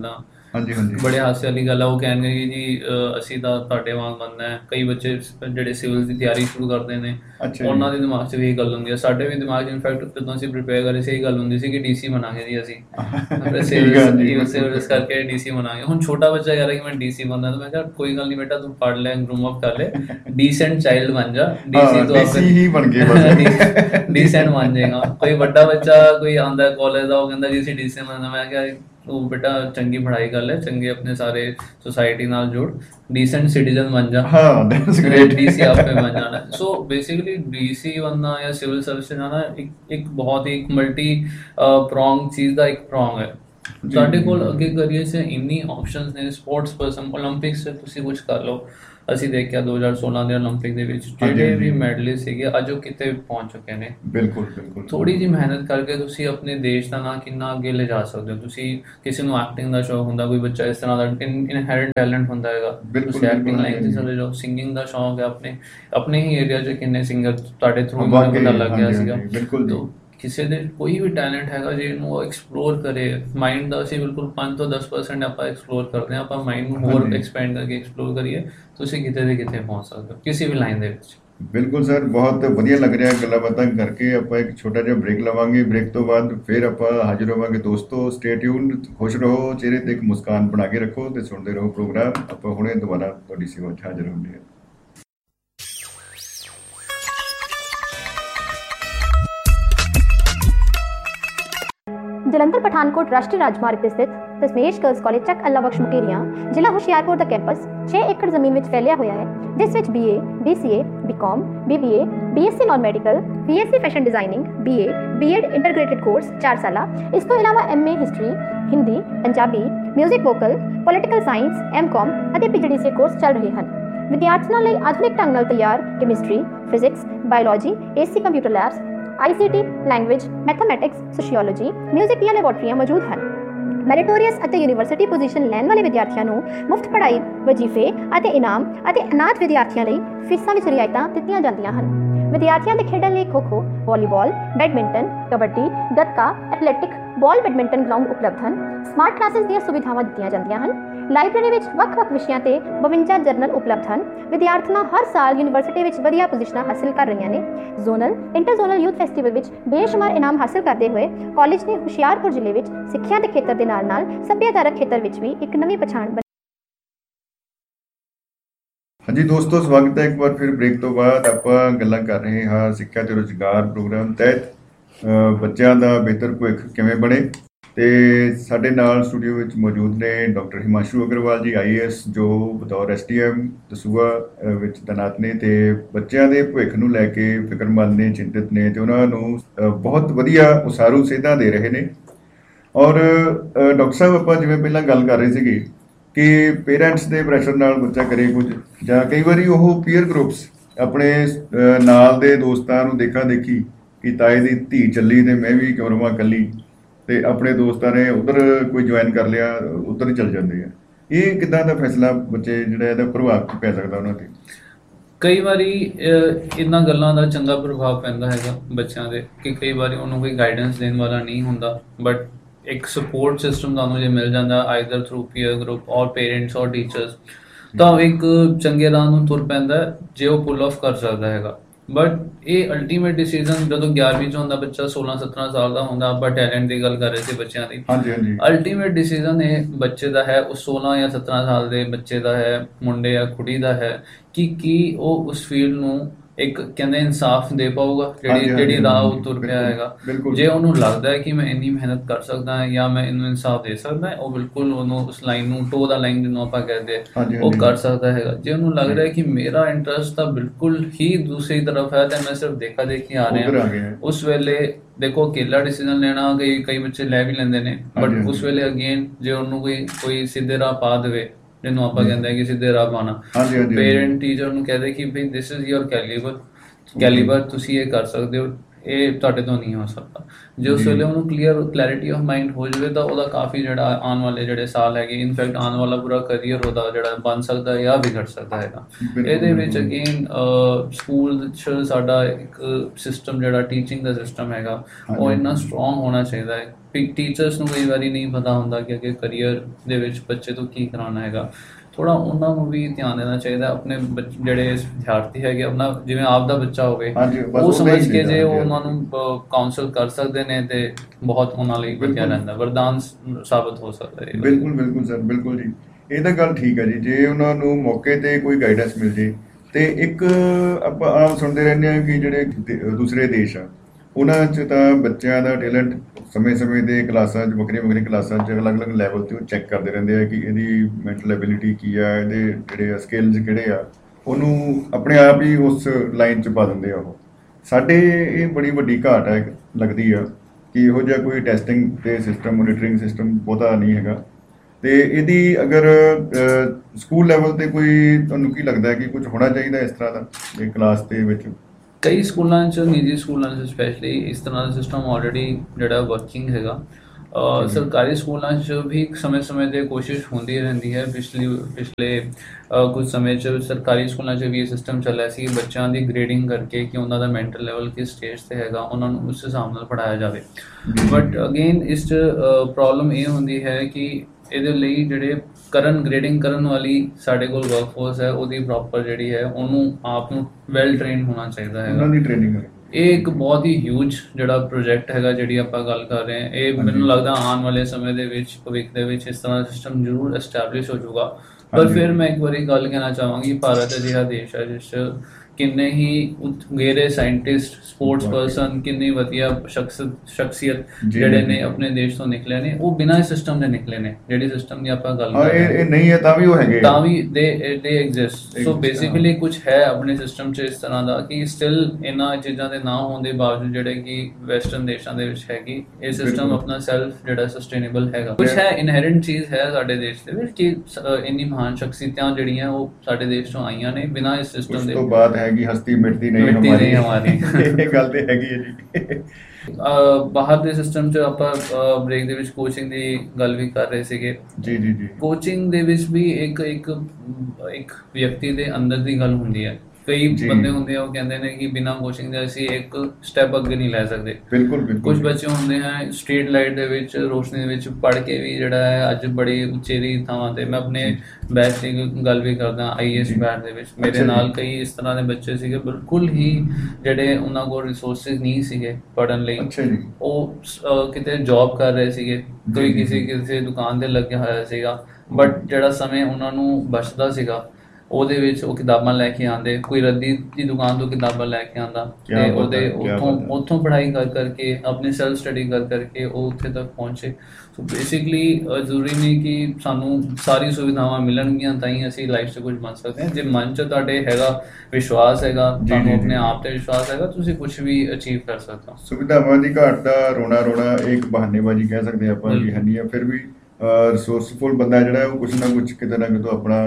ਹਾਂਜੀ ਹਾਂਜੀ ਬੜੇ ਹਾਸੇ ਵਾਲੀ ਗੱਲ ਆ, ਉਹ ਕਹਿਣਗੇ ਕਿ ਜੀ ਅ, ਅਸੀਂ ਤਾਂ ਤੁਹਾਡੇ ਵਾਂਗ ਬਣਨਾ ਹੈ। ਕਈ ਬੱਚੇ ਜਿਹੜੇ ਸਿਵਲ ਦੀ ਤਿਆਰੀ ਸ਼ੁਰੂ ਕਰਦੇ ਨੇ, ਅੱਛਾ ਜੀ। ਉਹਨਾਂ ਦੇ ਦਿਮਾਗ 'ਚ ਵੀ ਇਹ ਗੱਲ ਹੁੰਦੀ ਹੈ। ਸਾਡੇ ਵੀ ਦਿਮਾਗ 'ਚ ਇਨਫੈਕਟ ਜਦੋਂ ਅਸੀਂ ਪ੍ਰੀਪੇਅਰ ਕਰੇ ਸੀ ਇਹ ਗੱਲ ਹੁੰਦੀ ਸੀ ਕਿ ਡੀਸੀ ਬਣਾਂਗੇ ਜੀ ਅਸੀਂ, ਆਪਣੇ ਠੀਕ ਆ ਜੀ, ਸਿਵਲ ਬਿਲਕੁਲ ਸਿਵਲਸ ਬਿਲਕੁਲ। ਕਰਕੇ ਡੀਸੀ ਬਣਾਂਗੇ। ਹੁਣ ਛੋਟਾ ਬੱਚਾ ਕਹਿ ਰਿਹਾ ਕਿ ਮੈਂ ਡੀਸੀ ਬਣਨਾ, ਤਾਂ ਮੈਂ ਕਿਹਾ ਕੋਈ ਗੱਲ ਨਹੀਂ ਬੇਟਾ, ਤੂੰ ਪੜ੍ਹ ਲੈ, ਗਰੂਮ ਅਪ ਕਰ ਲੈ, ਡੀਸੈਂਟ ਚਾਈਲਡ ਬਣ ਜਾ, ਡੀਸੀ ਹਾਂ, ਤੋਂ ਡੀਸੀ ਆਪੇ ਹੀ ਬਣ ਗਏ ਬਸ। ਡੀਸੈਂਟ ਬਣ ਜਾਏਗਾ। ਕੋਈ ਵੱਡਾ ਬੱਚਾ ਕੋਈ ਆਂਦਾ ਕਾਲਜ ਦਾ, ਉਹ ਕਹਿੰਦਾ ਜੀ ਅਸੀਂ ਡੀਸੀ ਬਣਨਾ, ਮੈਂ ਕਿਹਾ ਤੂੰ ਬੇਟਾ ਚੰਗੀ ਪੜ੍ਹਾਈ ਕਰ ਲੈ, ਚੰਗੇ ਆਪਣੇ ਸਾਰੇ ਸੁਸਾਇਟੀ ਨਾਲ ਜੁੜ, ਡੀਸੈਂਟ ਸਿਟੀਜ਼ਨ ਬਣ ਜਾ, ਹਾਂ, ਦੈਟਸ ਗ੍ਰੇਟ। ਡੀਸੀ ਆਪੇ ਬਣ ਜਾਣਾ। ਸੋ ਬੇਸਿਕਲੀ ਡੀਸੀ ਬਣਨਾ ਜਾਂ ਸਿਵਲ ਸਰਵਿਸ ਜਾਣਾ ਇੱਕ ਇੱਕ ਬਹੁਤ ਹੀ ਇੱਕ ਮਲਟੀ ਪ੍ਰੋਂਗ ਚੀਜ਼ ਦਾ ਇੱਕ ਪ੍ਰੋਂਗ ਹੈ। ਜੀ, ਸਾਡੇ ਜੀ, ਕੋਲ ਜੀ। ਅੱਗੇ ਕਰੀਏ 'ਚ ਇੰਨੀ ਆਪਸ਼ਨਸ ਨੇ। ਸਪੋਰਟਸ ਪਰਸਨ ਓਲੰਪਿਕਸ 'ਚ ਤੁਸੀਂ ਕੁਝ ਕਰ ਲਓ। ਅਸੀਂ ਦੇਖਿਆ ਦੋ ਹਜ਼ਾਰ ਸੋਲਾਂ ਦੇ ਓਲੰਪਿਕ ਦੇ ਵਿੱਚ ਹਾਂਜੀ, ਜਿਹੜੇ ਹਾਂਜੀ। ਵੀ ਮੈਡਲਿਸਟ ਸੀਗੇ ਅੱਜ ਉਹ ਕਿਤੇ ਪਹੁੰਚ ਚੁੱਕੇ ਨੇ। ਬਿਲਕੁਲ ਬਿਲਕੁਲ। ਥੋੜੀ ਜਿਹੀ ਮਿਹਨਤ ਕਰਕੇ ਤੁਸੀਂ ਆਪਣੇ ਦੇਸ਼ ਦਾ ਨਾਂ ਕਿੰਨਾ ਅੱਗੇ ਲਿਜਾ ਸਕਦੇ ਹੋ। ਤੁਸੀਂ ਕਿਸੇ ਨੂੰ ਐਕਟਿੰਗ ਦਾ ਸ਼ੌਕ ਹੁੰਦਾ, ਕੋਈ ਬੱਚਾ ਇਸ ਤਰ੍ਹਾਂ ਦਾ ਇਨਹੈਰੈਂਟ ਟੈਲੈਂਟ ਹੁੰਦਾ ਹੈਗਾ, ਬਿਲਕੁਲ ਤੁਸੀਂ ਬਿਲਕੁਲ, ਐਕਟਿੰਗ ਹਾਂਜੀ ਲਾਈਨ 'ਤੇ ਹਾਂਜੀ। ਚਲੇ ਜਾਓ। ਸਿੰਗਿੰਗ ਦਾ ਸ਼ੌਕ ਹੈ, ਆਪਣੇ ਆਪਣੇ ਹੀ ਏਰੀਆ 'ਚ ਕਿੰਨੇ ਸਿੰਗਰ ਤੁਹਾਡੇ ਥਰੂ ਹਾਂ, ਹੀ ਮੈਨੂੰ ਪਤਾ ਵਾਕਈ, ਲੱਗ ਗਿਆ ਹਾਂਜੀ ਸੀਗਾ। ਹਾਂਜੀ, ਬਿਲਕੁਲ ਜੀ। ਤੋ ਕਿਸੇ ਦੇ ਕੋਈ ਵੀ ਟੈਲੈਂਟ ਹੈਗਾ ਜੇ ਇਹਨੂੰ ਉਹ ਐਕਸਪਲੋਰ ਕਰੇ, ਮਾਈਂਡ ਦਾ ਅਸੀਂ ਬਿਲਕੁਲ ਪੰਜ ਤੋਂ ਦਸ ਪਰਸੈਂਟ ਆਪਾਂ ਐਕਸਪਲੋਰ ਕਰਦੇ ਹਾਂ, ਆਪਾਂ ਮਾਈਂਡ ਨੂੰ ਹੋਰ ਹਾਂਜੀ। ਐਕਸਪੈਂਡ ਕਰਕੇ ਐਕਸਪਲੋਰ ਕਰੀਏ, ਤੁਸੀਂ ਕਿਤੇ ਦੇ ਕਿਤੇ ਪਹੁੰਚ ਸਕਦੇ ਹੋ ਕਿਸੇ ਵੀ ਲਾਈਨ ਦੇ ਵਿੱਚ। ਬਿਲਕੁਲ ਸਰ, ਬਹੁਤ ਵਧੀਆ ਲੱਗ ਰਿਹਾ ਗੱਲਾਂ ਬਾਤਾਂ ਕਰਕੇ। ਆਪਾਂ ਇੱਕ ਛੋਟਾ ਜਿਹਾ ਬ੍ਰੇਕ ਲਵਾਂਗੇ, ਬ੍ਰੇਕ ਤੋਂ ਬਾਅਦ ਫਿਰ ਆਪਾਂ ਹਾਜ਼ਰ ਹੋਵਾਂਗੇ। ਦੋਸਤੋ ਸਟੇ ਟਿਊਨਡ, ਖੁਸ਼ ਰਹੋ, ਚਿਹਰੇ ਤੇ ਇੱਕ ਮੁਸਕਾਨ ਬਣਾ ਕੇ ਰੱਖੋ ਤੇ ਸੁਣਦੇ ਰਹੋ ਪ੍ਰੋਗਰਾਮ। ਆਪਾਂ ਹੁਣੇ ਦੁਬਾਰਾ ਤੁਹਾਡੀ ਸੇਵਾ 'ਚ ਹਾਜ਼ਰ ਹੁੰਦੇ ਹਾਂ। ਜਲੰਧਰ ਪਠਾਨਕੋਟ ਰਾਸ਼ਟਰੀ ਰਾਜਮਾਰਗ ਤੇ ਸਥਿਤ ਦਸਮੇਸ਼ ਗਰਲਸ ਕਾਲਜ ਚੱਕ ਅੱਲਾ ਬਖਸ਼ ਮੁਕੇਰੀਆਂ, ਜ਼ਿਲ੍ਹਾ ਹੁਸ਼ਿਆਰਪੁਰ ਦਾ ਕੈਂਪਸ ਛੇ ਏਕੜ ਜ਼ਮੀਨ ਵਿੱਚ ਫੈਲਿਆ ਹੋਇਆ ਹੈ, ਜਿਸ ਵਿੱਚ BA, BCA, BCom, BBA, BSc non medical, BSc fashion designing, BA, BEd ਇੰਟਰਗ੍ਰੇਟਿਡ course ਚਾਰ ਸਾਲਾ। ਇਸ ਤੋਂ ਇਲਾਵਾ MA history, Hindi, Punjabi, music vocal, political science, MCom ਅਤੇ ਪੀਜੀਡੀਸੀਏ ਕੋਰਸ ਚੱਲ ਰਹੇ ਹਨ। ਵਿਦਿਆਰਥੀਆਂ ਲਈ ਆਧੁਨਿਕ ਢੰਗ ਨਾਲ ਤਿਆਰ chemistry, physics, biology, AC computer labs, ICT, language, mathematics, sociology, music ਦੀਆਂ ਲੈਬੋਰਟਰੀਆਂ ਮੌਜੂਦ ਹਨ। ਮੈਰੀਟੋਰੀਅਸ ਅਤੇ ਯੂਨੀਵਰਸਿਟੀ ਪੋਜੀਸ਼ਨ ਲੈਣ ਵਾਲੇ ਵਿਦਿਆਰਥੀਆਂ ਨੂੰ ਮੁਫਤ ਪੜ੍ਹਾਈ, ਵਜ਼ੀਫੇ ਅਤੇ ਇਨਾਮ ਅਤੇ ਅਨਾਥ ਵਿਦਿਆਰਥੀਆਂ ਲਈ ਫੀਸਾਂ ਵਿੱਚ ਰਿਆਇਤਾਂ ਦਿੱਤੀਆਂ ਜਾਂਦੀਆਂ ਹਨ। ਵਿਦਿਆਰਥੀਆਂ ਦੇ ਖੇਡਾਂ ਲਈ ਖੋ-ਖੋ, volleyball, badminton, kabaddi, gatka, athletic, ਬਾਲ ਬੈਡਮਿੰਟਨ ਗਰਾਊਂਡ ਉਪਲਬਧ ਹਨ। ਸਮਾਰਟ ਕਲਾਸਿਸ ਦੀਆਂ ਸੁਵਿਧਾਵਾਂ ਦਿੱਤੀਆਂ ਜਾਂਦੀਆਂ ਹਨ। ਲਾਇਬ੍ਰੇਰੀ ਵਿੱਚ ਵੱਖ-ਵੱਖ ਵਿਸ਼ਿਆਂ ਤੇ ਬਵੰਜਾ ਜਰਨਲ ਉਪਲਬਧ ਹਨ। ਵਿਦਿਆਰਥਣਾਂ ਹਰ ਸਾਲ ਯੂਨੀਵਰਸਿਟੀ ਵਿੱਚ ਵਧੀਆ ਪੋਜੀਸ਼ਨਾਂ ਹਾਸਿਲ ਕਰ ਰਹੀਆਂ ਨੇ। Zonal, inter zonal youth festival ਵਿੱਚ ਬੇਸ਼ੁਮਾਰ ਇਨਾਮ ਹਾਸਿਲ ਕਰਦੇ ਹੋਏ ਕਾਲਜ ਨੇ ਹੁਸ਼ਿਆਰਪੁਰ ਜ਼ਿਲ੍ਹੇ ਵਿੱਚ ਸਿੱਖਿਆ ਦੇ ਖੇਤਰ ਦੇ ਨਾਲ-ਨਾਲ ਸੱਭਿਆਚਾਰਕ ਖੇਤਰ ਵਿੱਚ ਵੀ ਇੱਕ ਨਵੀਂ ਪਛਾਣ ਬਣੀ। ਹਾਂਜੀ ਦੋਸਤੋ, ਸਵਾਗਤ ਹੈ ਇੱਕ ਵਾਰ ਫਿਰ ਬ੍ਰੇਕ ਤੋਂ ਬਾਅਦ। ਆਪਾਂ ਗੱਲਾਂ ਕਰ ਰਹੇ ਹਾਂ ਸਿੱਖਿਆ ਤੇ ਰੁਜ਼ਗਾਰ ਪ੍ਰੋਗਰਾਮ ਤਹਿਤ ਅ, ਬੱਚਿਆਂ ਦਾ ਬਿਹਤਰ ਭਵਿੱਖ ਕਿਵੇਂ ਬਣੇ। ਤੇ ਸਾਡੇ ਨਾਲ ਸਟੂਡੀਓ ਵਿੱਚ ਮੌਜੂਦ ਨੇ ਡਾਕਟਰ ਹਿਮਾਂਸ਼ੂ ਅਗਰਵਾਲ ਜੀ, ਆਈ ਏ ਐਸ, ਜੋ ਬਤੌਰ ਐਸ ਟੀ ਐਮ ਦਸੂਹਾ ਅ, ਵਿੱਚ ਤੈਨਾਤ ਨੇ ਤੇ ਬੱਚਿਆਂ ਦੇ ਭਵਿੱਖ ਨੂੰ ਲੈ ਕੇ ਫਿਕਰਮੰਦ ਨੇ, ਚਿੰਤਿਤ ਨੇ ਤੇ ਉਹਨਾਂ ਨੂੰ ਅ, ਬਹੁਤ ਵਧੀਆ ਉਸਾਰੂ ਸੇਧਾਂ ਦੇ ਰਹੇ ਨੇ। ਔਰ ਅ, ਡਾਕਟਰ ਸਾਹਿਬ, ਆਪਾਂ ਜਿਵੇਂ ਪਹਿਲਾਂ ਗੱਲ ਕਰ ਰਹੇ ਸੀਗੇ ਕਿ ਪੇਰੈਂਟਸ ਦੇ ਪ੍ਰੈਸ਼ਰ ਨਾਲ ਬੱਚਾ ਕਰੇ ਕੁਝ, ਜਾਂ ਕਈ ਵਾਰੀ ਉਹ ਪੀਅਰ ਗਰੁੱਪਸ ਆਪਣੇ ਅ, ਨਾਲ ਦੇ ਦੋਸਤਾਂ ਨੂੰ ਦੇਖਾ ਦੇਖੀ ਕਿ ਤਾਏ ਦੀ ਧੀ ਚੱਲੀ ਤੇ ਮੈਂ ਵੀ ਕਿਉਂ ਰਵਾਂ ਇਕੱਲੀ, ਤੇ ਆਪਣੇ ਦੋਸਤਾਂ ਨੇ ਉਧਰ ਕੋਈ ਜੁਆਇਨ ਕਰ ਲਿਆ, ਉਧਰ ਹੀ ਚੱਲ ਜਾਂਦੇ ਆ। ਇਹ ਕਿੱਦਾਂ ਦਾ ਫੈਸਲਾ ਬੱਚੇ ਜਿਹੜਾ ਇਹਦਾ ਪ੍ਰਭਾਵ ਕੀ ਪੈ ਸਕਦਾ ਉਹਨਾਂ ਤੇ? ਕਈ ਵਾਰੀ ਅਹ, ਇਹਨਾਂ ਗੱਲਾਂ ਦਾ ਚੰਗਾ ਪ੍ਰਭਾਵ ਪੈਂਦਾ ਹੈਗਾ ਬੱਚਿਆਂ ਦੇ ਕਿ ਕਈ ਵਾਰੀ ਉਹਨੂੰ ਕੋਈ ਗਾਈਡੈਂਸ ਦੇਣ ਵਾਲਾ ਨਹੀਂ ਹੁੰਦਾ, ਬਟ ਇੱਕ ਸਪੋਰਟ ਸਿਸਟਮ ਤੁਹਾਨੂੰ ਜੇ ਮਿਲ ਜਾਂਦਾ ਆਈਦਰ ਥਰੂ ਪੀਅਰ ਗਰੁੱਪ ਔਰ ਪੇਰੈਂਟਸ ਔਰ ਟੀਚਰਸ, ਤਾਂ ਉਹ ਇੱਕ ਚੰਗੇ ਰਾਹ ਨੂੰ ਤੁਰ ਪੈਂਦਾ ਜੇ ਉਹ ਪੁੱਲ ਆਫ ਕਰ ਸਕਦਾ ਹੈਗਾ। ਬਟ ਇਹ ਅਲਟੀਮੇਟ ਡਿਸੀਜਨ ਜਦੋਂ ਗਿਆਰਵੀਂ 'ਚ ਹੁੰਦਾ ਬੱਚਾ, ਸੋਲਾਂ ਸਤਾਰਾਂ ਸਾਲ ਦਾ ਹੁੰਦਾ, ਆਪਾਂ ਟੈਲੈਂਟ ਦੀ ਗੱਲ ਕਰ ਰਹੇ ਸੀ ਬੱਚਿਆਂ ਦੀ, ਹਾਂਜੀ ਹਾਂਜੀ ਅਲਟੀਮੇਟ ਡਿਸੀਜਨ ਇਹ ਬੱਚੇ ਦਾ ਹੈ, ਉਹ ਸੋਲਾਂ ਜਾਂ ਸਤਾਰਾਂ ਸਾਲ ਦੇ ਬੱਚੇ ਦਾ ਹੈ, ਮੁੰਡੇ ਜਾਂ ਕੁੜੀ ਦਾ ਹੈ ਕਿ ਕੀ ਉਹ ਉਸ ਫੀਲਡ ਨੂੰ ਇੱਕ ਕਹਿੰਦੇ ਇਨਸਾਫ ਦੇ ਪਾਊਗਾ ਜਿਹੜੀ ਹਾਂਜੀ, ਹਾਂਜੀ, ਜਿਹੜੀ ਰਾਹ ਉਹ ਹਾਂਜੀ, ਤੁਰ ਪਿਆ ਬਿਲਕੁਲ, ਹੈਗਾ। ਬਿਲਕੁਲ। ਜੇ ਉਹਨੂੰ ਲੱਗਦਾ ਹੈ ਕਿ ਮੈਂ ਇੰਨੀ ਮਿਹਨਤ ਕਰ ਸਕਦਾ ਹਾਂ ਜਾਂ ਮੈਂ ਇਹਨੂੰ ਇਨਸਾਫ ਦੇ ਸਕਦਾ, ਉਹ ਬਿਲਕੁਲ ਉਹਨੂੰ ਉਸ ਲਾਈਨ ਨੂੰ, ਟੋ ਦਾ ਲਾਈਨ ਜਿਹਨੂੰ ਆਪਾਂ ਕਹਿੰਦੇ ਹਾਂਜੀ, ਉਹ ਹਾਂਜੀ। ਕਰ ਸਕਦਾ ਹੈਗਾ। ਜੇ ਉਹਨੂੰ ਲੱਗ ਰਿਹਾ ਕਿ ਮੇਰਾ ਇੰਟਰਸਟ ਤਾਂ ਬਿਲਕੁਲ ਹੀ ਦੂਸਰੀ ਤਰਫ ਹੈ ਤੇ ਮੈਂ ਸਿਰਫ ਦੇਖਾ ਦੇਖੀ ਆ ਉੱਧਰ ਰਿਹਾ, ਆ ਗਏ ਹੈ। ਉਸ ਵੇਲੇ ਦੇਖੋ ਅਕੇਲਾ ਡਿਸੀਜਨ ਲੈਣਾ ਕਈ ਕਈ ਬੱਚੇ ਲੈ ਵੀ ਲੈਂਦੇ ਨੇ, ਹਾਂਜੀ, ਬਟ ਉਸ ਹਾਂਜੀ। ਵੇਲੇ ਅਗੇਨ ਜੇ ਉਹਨੂੰ ਕੋਈ ਕੋਈ ਸਿੱਧੇ ਰਾਹ ਪਾ ਦੇਵੇ, ਜਿਹਨੂੰ ਆਪਾਂ ਜੀ। ਕਹਿੰਦੇ ਹਾਂ ਕਿ ਸਿੱਧੇ ਰਾਹ ਪਾਣਾ, ਹਾਂਜੀ, ਹਾਂਜੀ, ਪੇਰੈਂਟ ਹਾਂਜੀ। ਟੀਚਰ ਨੂੰ ਕਹਦੇ ਕਿ ਭਈ this is your calibre, calibre ਤੁਸੀਂ ਇਹ ਕਰ ਸਕਦੇ ਹੋ, ਇਹ ਤੁਹਾਡੇ ਤੋਂ ਨਹੀਂ ਹੋ ਸਕਦਾ। ਜੇ ਉਸ ਜੀ। ਵੇਲੇ ਉਹਨੂੰ ਕਲੀਅਰ ਕਲੈਰਿਟੀ ਆਫ ਮਾਈਂਡ ਹੋ ਜਾਵੇ ਤਾਂ ਉਹਦਾ ਕਾਫੀ ਜਿਹੜਾ ਆਉਣ ਵਾਲੇ ਜਿਹੜੇ ਸਾਲ ਹੈਗੇ, ਇਨਫੈਕਟ ਆਉਣ ਵਾਲਾ ਪੂਰਾ ਕਰੀਅਰ ਉਹਦਾ ਜਿਹੜਾ ਬਣ ਸਕਦਾ ਹੈ ਜਾਂ ਵਿਗੜ ਸਕਦਾ ਹੈਗਾ। ਬਿਲਕੁਲ, ਇਹਦੇ ਵਿੱਚ ਬਿਲਕੁਲ। ਅਗੇਨ ਸਕੂਲ 'ਚ ਸਾਡਾ ਇੱਕ ਸਿਸਟਮ ਜਿਹੜਾ ਟੀਚਿੰਗ ਦਾ ਸਿਸਟਮ ਹੈਗਾ ਉਹ ਹਾਂਜੀ। ਇੰਨਾ ਸਟਰੋਂਗ ਹੋਣਾ ਚਾਹੀਦਾ ਹੈ। ਟੀਚਰਸ ਨੂੰ ਕਈ ਵਾਰੀ ਨਹੀਂ ਪਤਾ ਹੁੰਦਾ ਕਿ ਅੱਗੇ ਕਰੀਅਰ ਦੇ ਵਿੱਚ ਬੱਚੇ ਤੋਂ ਕੀ ਕਰਾਉਣਾ ਹੈਗਾ। ਥੋੜ੍ਹਾ ਉਹਨਾਂ ਨੂੰ ਵੀ ਧਿਆਨ ਦੇਣਾ ਚਾਹੀਦਾ ਆਪਣੇ ਬੱਚ- ਜਿਹੜੇ ਵਿਦਿਆਰਥੀ ਹੈਗੇ ਆਪਣਾ, ਜਿਵੇਂ ਆਪ ਦਾ ਬੱਚਾ ਹੋਵੇ ਹਾਂਜੀ, ਬਸ ਉਹ ਉਹਦਾ ਸਮਝ ਹੀ ਕੇ ਚਾਹੀਦਾ, ਜੇ ਉਹ ਹਾਂਜੀ, ਉਹਨਾਂ ਨੂੰ ਕਾਉਂਸਲ ਕਰ ਸਕਦੇ ਨੇ ਤੇ ਬਹੁਤ ਉਹਨਾਂ ਲਈ ਵਧੀਆ ਬਿਲਕੁਲ। ਰਹਿੰਦਾ, ਵਰਦਾਨ ਸ- ਸਾਬਤ ਹੋ ਸਕਦਾ ਹੈ ਇਹ। ਬਿਲਕੁਲ ਬਿਲਕੁਲ ਸਰ, ਬਿਲਕੁਲ ਜੀ। ਇਹ ਤਾਂ ਗੱਲ ਠੀਕ ਹੈ ਜੀ, ਜੇ ਉਹਨਾਂ ਨੂੰ ਮੌਕੇ ਤੇ ਕੋਈ ਗਾਈਡੈਂਸ ਮਿਲ ਜੇ। ਤੇ ਇੱਕ ਆਪਾਂ ਆਮ ਸੁਣਦੇ ਰਹਿੰਦੇ ਹਾਂ ਕਿ ਜਿਹੜੇ ਦੇ- ਦੂਸਰੇ ਦੇਸ਼ ਆ ਉਹਨਾਂ 'ਚ ਤਾਂ ਬੱਚਿਆਂ ਦਾ ਟੈਲੈਂਟ ਸਮੇਂ-ਸਮੇਂ ਤੇ ਕਲਾਸਾਂ 'ਚ ਵੱਖਰੀਆਂ ਵੱਖਰੀਆਂ ਕਲਾਸਾਂ 'ਚ ਅਲੱਗ-ਅਲੱਗ ਲੈਵਲ ਤੇ ਉਹ ਚੈੱਕ ਕਰਦੇ ਰਹਿੰਦੇ ਆ ਕਿ ਇਹਦੀ ਮੈਂਟਲ ਐਬਿਲਿਟੀ ਕੀ ਆ, ਇਹਦੇ ਜਿਹੜੇ ਸਕਿੱਲਸ ਕਿਹੜੇ ਆ, ਉਹਨੂੰ ਆਪਣੇ ਆਪ ਹੀ ਉਸ ਲਾਈਨ 'ਚ ਪਾ ਦਿੰਦੇ ਆ ਉਹ। ਸਾਡੇ ਇਹ ਬੜੀ ਵੱਡੀ ਘਾਟ ਹੈ ਲੱਗਦੀ ਆ ਕਿ ਇਹੋ ਜਿਹਾ ਕੋਈ ਟੈਸਟਿੰਗ ਤੇ ਸਿਸਟਮ, ਮੋਨੀਟਰਿੰਗ ਸਿਸਟਮ ਬਹੁਤਾ ਨਹੀਂ ਹੈਗਾ। ਤੇ ਇਹਦੀ ਅਗਰ ਅ, ਸਕੂਲ ਲੈਵਲ ਤੇ ਕੋਈ ਤੁਹਾਨੂੰ ਕੀ ਲੱਗਦਾ ਹੈ ਕਿ ਕੁਝ ਹੋਣਾ ਚਾਹੀਦਾ ਇਸ ਤਰ੍ਹਾਂ ਦਾ ਇਹ ਕਲਾਸ ਦੇ ਵਿੱਚ? ਕਈ ਸਕੂਲਾਂ 'ਚ, ਨਿੱਜੀ ਸਕੂਲਾਂ 'ਚ ਸਪੈਸ਼ਲੀ ਇਸ ਤਰ੍ਹਾਂ ਦਾ ਸਿਸਟਮ ਆਲਰੇਡੀ ਜਿਹੜਾ ਵਰਕਿੰਗ ਹੈਗਾ। ਅਹ ਸਰਕਾਰੀ ਸਕੂਲਾਂ 'ਚ ਵੀ ਸਮੇਂ-ਸਮੇਂ 'ਤੇ ਕੋਸ਼ਿਸ਼ ਹੁੰਦੀ ਰਹਿੰਦੀ ਹੈ। ਪਿਛਲੀ ਪਿਛਲੇ ਅਹ ਕੁਝ ਸਮੇਂ 'ਚ ਸਰਕਾਰੀ ਸਕੂਲਾਂ 'ਚ ਵੀ ਇਹ ਸਿਸਟਮ ਚੱਲਿਆ ਸੀ ਬੱਚਿਆਂ ਦੀ ਗ੍ਰੇਡਿੰਗ ਕਰਕੇ ਕਿ ਉਹਨਾਂ ਦਾ ਮੈਂਟਲ ਲੈਵਲ ਕਿਸ ਸਟੇਜ 'ਤੇ ਹੈਗਾ, ਉਹਨਾਂ ਨੂੰ ਉਸ ਹਿਸਾਬ ਨਾਲ ਪੜ੍ਹਾਇਆ ਜਾਵੇ। ਬਟ ਅਗੇਨ ਇਸ 'ਚ ਪ੍ਰੋਬਲਮ ਇਹ ਹੁੰਦੀ ਹੈ ਕਿ ਇਹਦੇ ਲਈ ਜਿਹੜੇ ਕਰਨ ਗ੍ਰੇਡਿੰਗ ਕਰਨ ਵਾਲੀ ਸਾਡੇ ਕੋਲ ਵਰਕਫੋਰਸ ਹੈ ਉਹਦੀ ਪ੍ਰੋਪਰ ਜਿਹੜੀ ਹੈ ਉਹਨੂੰ ਆਪ ਨੂੰ ਵੈਲ ਟ੍ਰੇਨ ਹੋਣਾ ਚਾਹੀਦਾ ਹੈਗਾ। ਉਹਨਾਂ ਦੀ ਟ੍ਰੇਨਿੰਗ ਹੈ। ਇਹ ਇੱਕ ਬਹੁਤ ਹੀ ਹਿਊਜ ਜਿਹੜਾ ਪ੍ਰੋਜੈਕਟ ਹੈਗਾ ਜਿਹੜੀ ਆਪਾਂ ਗੱਲ ਕਰ ਰਹੇ ਹਾਂ, ਇਹ ਮੈਨੂੰ ਲੱਗਦਾ ਆਉਣ ਵਾਲੇ ਸਮੇਂ ਦੇ ਵਿੱਚ, ਭਵਿੱਖ ਦੇ ਵਿੱਚ ਇਸ ਤਰ੍ਹਾਂ ਦਾ ਸਿਸਟਮ ਜ਼ਰੂਰ ਐਸਟੈਬਲਿਸ਼ ਹੋ ਜਾਊਗਾ। ਪਰ ਫਿਰ ਮੈਂ ਇੱਕ ਵਾਰੀ ਗੱਲ ਕਹਿਣਾ ਚਾਹਾਂਗੀ, ਭਾਰਤ ਅਜਿਹਾ ਦੇਸ਼ ਹੈ ਜਿਸ 'ਚ ਕਿੰਨੇ ਹੀ ਉਗੇਰੇ ਸਾਇੰਟਿਸਟ, ਸਪੋਰਟਸ ਪਰਸਨ, ਕਿੰਨੀ ਵਧੀਆ ਸ਼ਖਸ ਸ਼ਖਸੀਅਤ ਜਿਹੜੇ ਨੇ ਆਪਣੇ ਦੇਸ਼ ਤੋਂ ਨਿਕਲੇ ਨੇ, ਉਹ ਬਿਨਾਂ ਸਿਸਟਮ ਦੇ ਨਿਕਲੇ ਨੇ। ਜਿਹੜੀ ਸਿਸਟਮ ਦੀ ਆਪਾਂ ਗੱਲ ਹਾਂ, ਕਰ ਰਹੇ ਇਹ ਇਹ ਨਹੀਂ ਹੈ ਤਾਂ ਵੀ ਉਹ ਹੈਗੇ ਆ। ਤਾਂ ਵੀ ਦੇ ਦੇ ਐਗਜ਼ਿਸਟ। ਸੋ Exist, ਬੇਸਿਕਲੀ ਕੁਝ ਹੈ ਆਪਣੇ ਸਿਸਟਮ 'ਚ ਇਸ ਤਰ੍ਹਾਂ ਦਾ ਕਿ ਸਟਿਲ ਇਹਨਾਂ ਚੀਜ਼ਾਂ ਦੇ ਨਾ ਹੋਣ ਦੇ ਬਾਵਜੂਦ ਜਿਹੜੇ ਕਿ ਵੈਸਟਰਨ ਦੇਸ਼ਾਂ ਦੇ ਵਿੱਚ ਹੈਗੀ, ਇਹ ਸਿਸਟਮ ਬਿਲਕੁਲ। ਆਪਣਾ ਸੈਲਫ ਜਿਹੜਾ ਸਸਟੇਨੇਬਲ ਹੈਗਾ। ਕੁਝ ਹੈ ਇਨਹੈਰੈਂਟ ਚੀਜ਼ ਹੈ ਸਾਡੇ ਦੇਸ਼ ਦੇ ਵਿੱਚ ਕਿ ਸ- ਇੰਨੀ ਮਹਾਨ ਸ਼ਖਸੀਅਤਾਂ ਜਿਹੜੀਆਂ ਉਹ ਸਾਡੇ ਦੇਸ਼ ਤੋਂ ਆਈਆਂ ਨੇ, ਬਿਨਾਂ ਇਸ ਸਿਸਟਮ ਉਸ ਦੇ ਤੋਂ ਬਾਅਦ ਹੈ ਕਿ ਹਸਤੀ ਮਿਟਦੀ ਨਹੀਂ ਮਿਟਦੀ ਨਹੀਂ ਹਮਾਰੀ। ਇਹ ਗੱਲ ਤੇ ਹੈਗੀ ਹੈ ਜੀ। ਅਹ ਬਾਹਰ ਦੇ ਸਿਸਟਮ 'ਚ ਆਪਾਂ ਬ੍ਰੇਕ ਦੇ ਵਿੱਚ ਕੋਚਿੰਗ ਦੀ ਗੱਲ ਵੀ ਕਰ ਰਹੇ ਸੀਗੇ। ਜੀ ਜੀ ਜੀ। ਕੋਚਿੰਗ ਦੇ ਵਿੱਚ ਵੀ ਇੱਕ ਇੱਕ ਇੱਕ ਵਿਅਕਤੀ ਦੇ ਅੰਦਰ ਦੀ ਗੱਲ ਹੁੰਦੀ ਹੈ। ਕਈ ਜੀ। ਬੰਦੇ ਹੁੰਦੇ ਆ ਉਹ ਕਹਿੰਦੇ ਨੇ ਕਿ ਬਿਨਾਂ ਕੋਚਿੰਗ ਦੇ ਅਸੀਂ ਇੱਕ ਸਟੈਪ ਅੱਗੇ ਨਹੀਂ ਲੈ ਸਕਦੇ। ਬਿਲਕੁਲ ਬਿਲਕੁਲ। ਕੁਝ ਬੱਚੇ ਹੁੰਦੇ ਹੈ ਸਟਰੀਟ ਲਾਈਟ ਦੇ ਵਿੱਚ, ਰੋਸ਼ਨੀ ਦੇ ਵਿੱਚ ਪੜ੍ਹ ਕੇ ਵੀ ਜਿਹੜਾ ਹੈ ਅੱਜ ਬੜੀ ਉਚੇਰੀ ਥਾਵਾਂ ਤੇ, ਮੈਂ ਆਪਣੇ ਬੈਚ ਦੀ ਗੱਲ ਵੀ ਕਰਦਾ, ਆਈ ਏ ਐਸ ਬੈਚ ਦੇ ਵਿੱਚ ਮੇਰੇ ਅੱਛਾ ਜੀ। ਨਾਲ ਕਈ ਇਸ ਤਰ੍ਹਾਂ ਦੇ ਬੱਚੇ ਸੀਗੇ ਬਿਲਕੁਲ ਹੀ ਜਿਹੜੇ ਉਹਨਾਂ ਕੋਲ ਰਿਸੋਰਸਿਸ ਨਹੀਂ ਸੀਗੇ ਪੜ੍ਹਨ ਲਈ। ਅੱਛਾ ਜੀ। ਉਹ ਅਹ, ਕਿਤੇ ਜੌਬ ਕਰ ਰਹੇ ਸੀਗੇ, ਕੋਈ ਜੀ, ਕਿਸੇ ਜੀ। ਕਿਸੇ ਦੁਕਾਨ ਤੇ ਲੱਗਿਆ ਹੋਇਆ ਸੀਗਾ। ਬਟ ਜਿਹੜਾ ਸਮੇਂ ਉਹਨਾਂ ਨੂੰ ਬਚਦਾ ਸੀਗਾ ਉਹਦੇ ਵਿੱਚ ਉਹ ਕਿਤਾਬਾਂ ਲੈ ਕੇ ਆਉਂਦੇ, ਕੋਈ ਰੱਦੀ ਦੀ ਦੁਕਾਨ ਤੋਂ ਕਿਤਾਬਾਂ ਲੈ ਕੇ ਆਉਂਦਾ ਕਿਆ ਤੇ ਬਾਤ ਉਹਦੇ ਹੈ, ਕਿਆ ਉੱਥੋਂ ਬਾਤ ਹੈ। ਉੱਥੋਂ ਪੜ੍ਹਾਈ ਕਰ ਕਰਕੇ, ਆਪਣੀ ਸੈਲਫ ਸਟੱਡੀ ਕਰ ਕਰਕੇ ਉਹ ਉੱਥੇ ਤੱਕ ਪਹੁੰਚੇ। ਸੋ ਬੇਸਿਕਲੀ ਜ਼ਰੂਰੀ ਨਹੀਂ ਕਿ ਸਾਨੂੰ ਸਾਰੀ ਸੁਵਿਧਾਵਾਂ ਮਿਲਣਗੀਆਂ ਤਾਂ ਹੀ ਅਸੀਂ ਲਾਈਫ 'ਚ ਕੁਝ ਬਣ ਸਕਦੇ ਹਾਂ। ਜੇ ਮਨ 'ਚ ਤੁਹਾਡੇ ਹੈਗਾ, ਵਿਸ਼ਵਾਸ ਹੈਗਾ, ਜੀ, ਤੁਹਾਨੂੰ ਜੀ, ਆਪਣੇ ਜੀ। ਆਪ ਤੇ ਵਿਸ਼ਵਾਸ ਹੈਗਾ, ਤੁਸੀਂ ਕੁਝ ਵੀ ਅਚੀਵ ਕਰ ਸਕਦੇ ਹੋ। ਸੁਵਿਧਾਵਾਂ ਦੀ ਘਾਟ ਦਾ ਰੋਣਾ ਰੋਣਾ ਇੱਕ ਬਹਾਨੇਬਾਜ਼ੀ ਕਹਿ ਸਕਦੇ ਹਾਂ ਆਪਾਂ ਕਿ ਹੈਨੀ ਆ। ਫਿਰ ਵੀ ਰਿਸੋਰਸਫੁਲ ਬੰਦਾ ਜਿਹੜਾ ਉਹ ਕੁਛ ਨਾ ਕੁਛ ਕਿਤੇ ਨਾ ਕਿਤੇ ਆਪਣਾ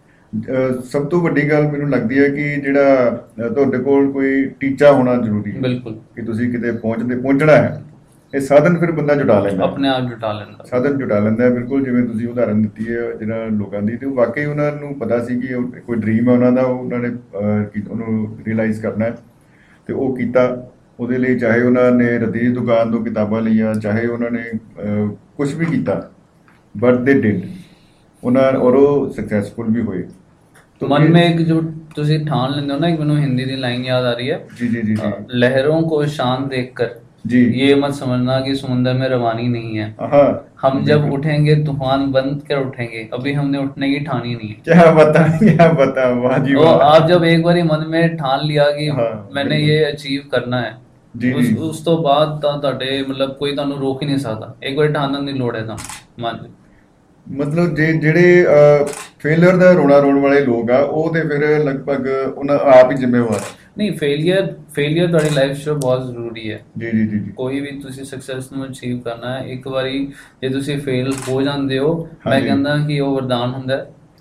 ਅਹ, ਸਭ ਤੋਂ ਵੱਡੀ ਗੱਲ ਮੈਨੂੰ ਲੱਗਦੀ ਹੈ ਕਿ ਜਿਹੜਾ ਅਹ, ਤੁਹਾਡੇ ਕੋਲ ਕੋਈ ਟੀਚਾ ਹੋਣਾ ਜ਼ਰੂਰੀ ਹੈ ਬਿਲਕੁਲ ਕਿ ਤੁਸੀਂ ਕਿਤੇ ਪਹੁੰਚਦੇ ਪਹੁੰਚਣਾ ਹੈ। ਇਹ ਸਾਧਨ ਫਿਰ ਬੰਦਾ ਜੁਟਾ ਲੈਂਦਾ ਹੈ। ਆਪਣੇ ਆਪ ਜੁਟਾ ਲੈਂਦਾ। ਸਾਧਨ ਜੁਟਾ ਲੈਂਦਾ ਹੈ। ਬਿਲਕੁਲ ਜਿਵੇਂ ਤੁਸੀਂ ਉਦਾਹਰਨ ਦਿੱਤੀ ਹੈ ਜਿਹੜਾ ਲੋਕਾਂ ਦੀ, ਤੇ ਉਹ ਵਾਕਈ ਉਹਨਾਂ ਨੂੰ ਪਤਾ ਸੀ ਕਿ ਉਹ ਕੋਈ ਡ੍ਰੀਮ ਹੈ ਉਹਨਾਂ ਦਾ, ਉਹ ਉਹਨਾਂ ਨੇ ਅਹ, ਕੀ- ਉਹਨੂੰ ਰਿਅਲਾਈਜ਼ ਕਰਨਾ ਹੈ ਤੇ ਉਹ ਕੀਤਾ। ਉਹਦੇ ਲਈ ਚਾਹੇ ਉਹਨਾਂ ਨੇ ਰੱਦੀ ਦੀ ਦੁਕਾਨ ਤੋਂ ਕਿਤਾਬਾਂ ਲਈਆਂ, ਚਾਹੇ ਉਹਨਾਂ ਨੇ ਕੁਝ ਵੀ ਕੀਤਾ, ਬਟ ਦੇ ਡਿਡ ਉਹਨਾਂ, ਔਰ ਉਹ ਸਕਸੈਸਫੁਲ ਵੀ ਹੋਏ। मन में एक जो तुसी ठान लेंदे हो ना, एक मैनू हिंदी दी लाइन याद आ रही है, जी जी जी जी। लहरों को शान देखकर जी ये मत समझना कि समुंदर में रवानी नहीं है। हाँ, हम जब उठेंगे तूफान बंद कर उठेंगे, अभी हमने उठने की ठानी नहीं है। क्या बता क्या बता, वाह जी तो वाह। आप जब एक बारी मन में ठान लिया कि हाँ, मैंने बिल्कुल। ये अचीव करना है, जी ਉਸ जी। ਉਸ ਤੋਂ ਬਾਅਦ ਤਾਂ ਤੁਹਾਡੇ ਮਤਲਬ ਕੋਈ ਤੁਹਾਨੂੰ ਰੋਕ ਹੀ ਨਹੀਂ ਸਕਦਾ। ਇੱਕ ਵਾਰੀ ਠਾਣਨ ਦੀ ਲੋੜ ਹੈ ਤਾਂ ਮਨ 'ਚ। ਮਤਲਬ ਜੇ ਜਿਹੜੇ ਫੇਲਰ ਦਾ ਰੋਣਾ ਰੋਣ ਵਾਲੇ ਲੋਕ ਆ, ਉਹ ਤੇ ਫਿਰ ਲਗਭਗ ਉਹਨਾਂ ਆਪ ਹੀ ਜ਼ਿੰਮੇਵਾਰ। ਨਹੀਂ, ਫੇਲੀਅਰ ਫੇਲੀਅਰ ਤੁਹਾਡੀ ਲਾਈਫ 'ਚ ਬਹੁਤ ਜ਼ਰੂਰੀ ਹੈ। ਜੀ ਜੀ ਜੀ ਜੀ। ਕੋਈ ਵੀ ਤੁਸੀਂ ਸਕਸੈਸ ਨੂੰ ਅਚੀਵ ਕਰਨਾ ਹੈ, ਇੱਕ ਵਾਰੀ ਜੇ ਤੁਸੀਂ ਫੇਲ ਹੋ ਜਾਂਦੇ ਹੋ, ਮੈਂ ਹਾਂਜੀ। ਕਹਿੰਦਾ ਕਿ ਉਹ ਵਰਦਾਨ ਹੁੰਦਾ ਹੈ।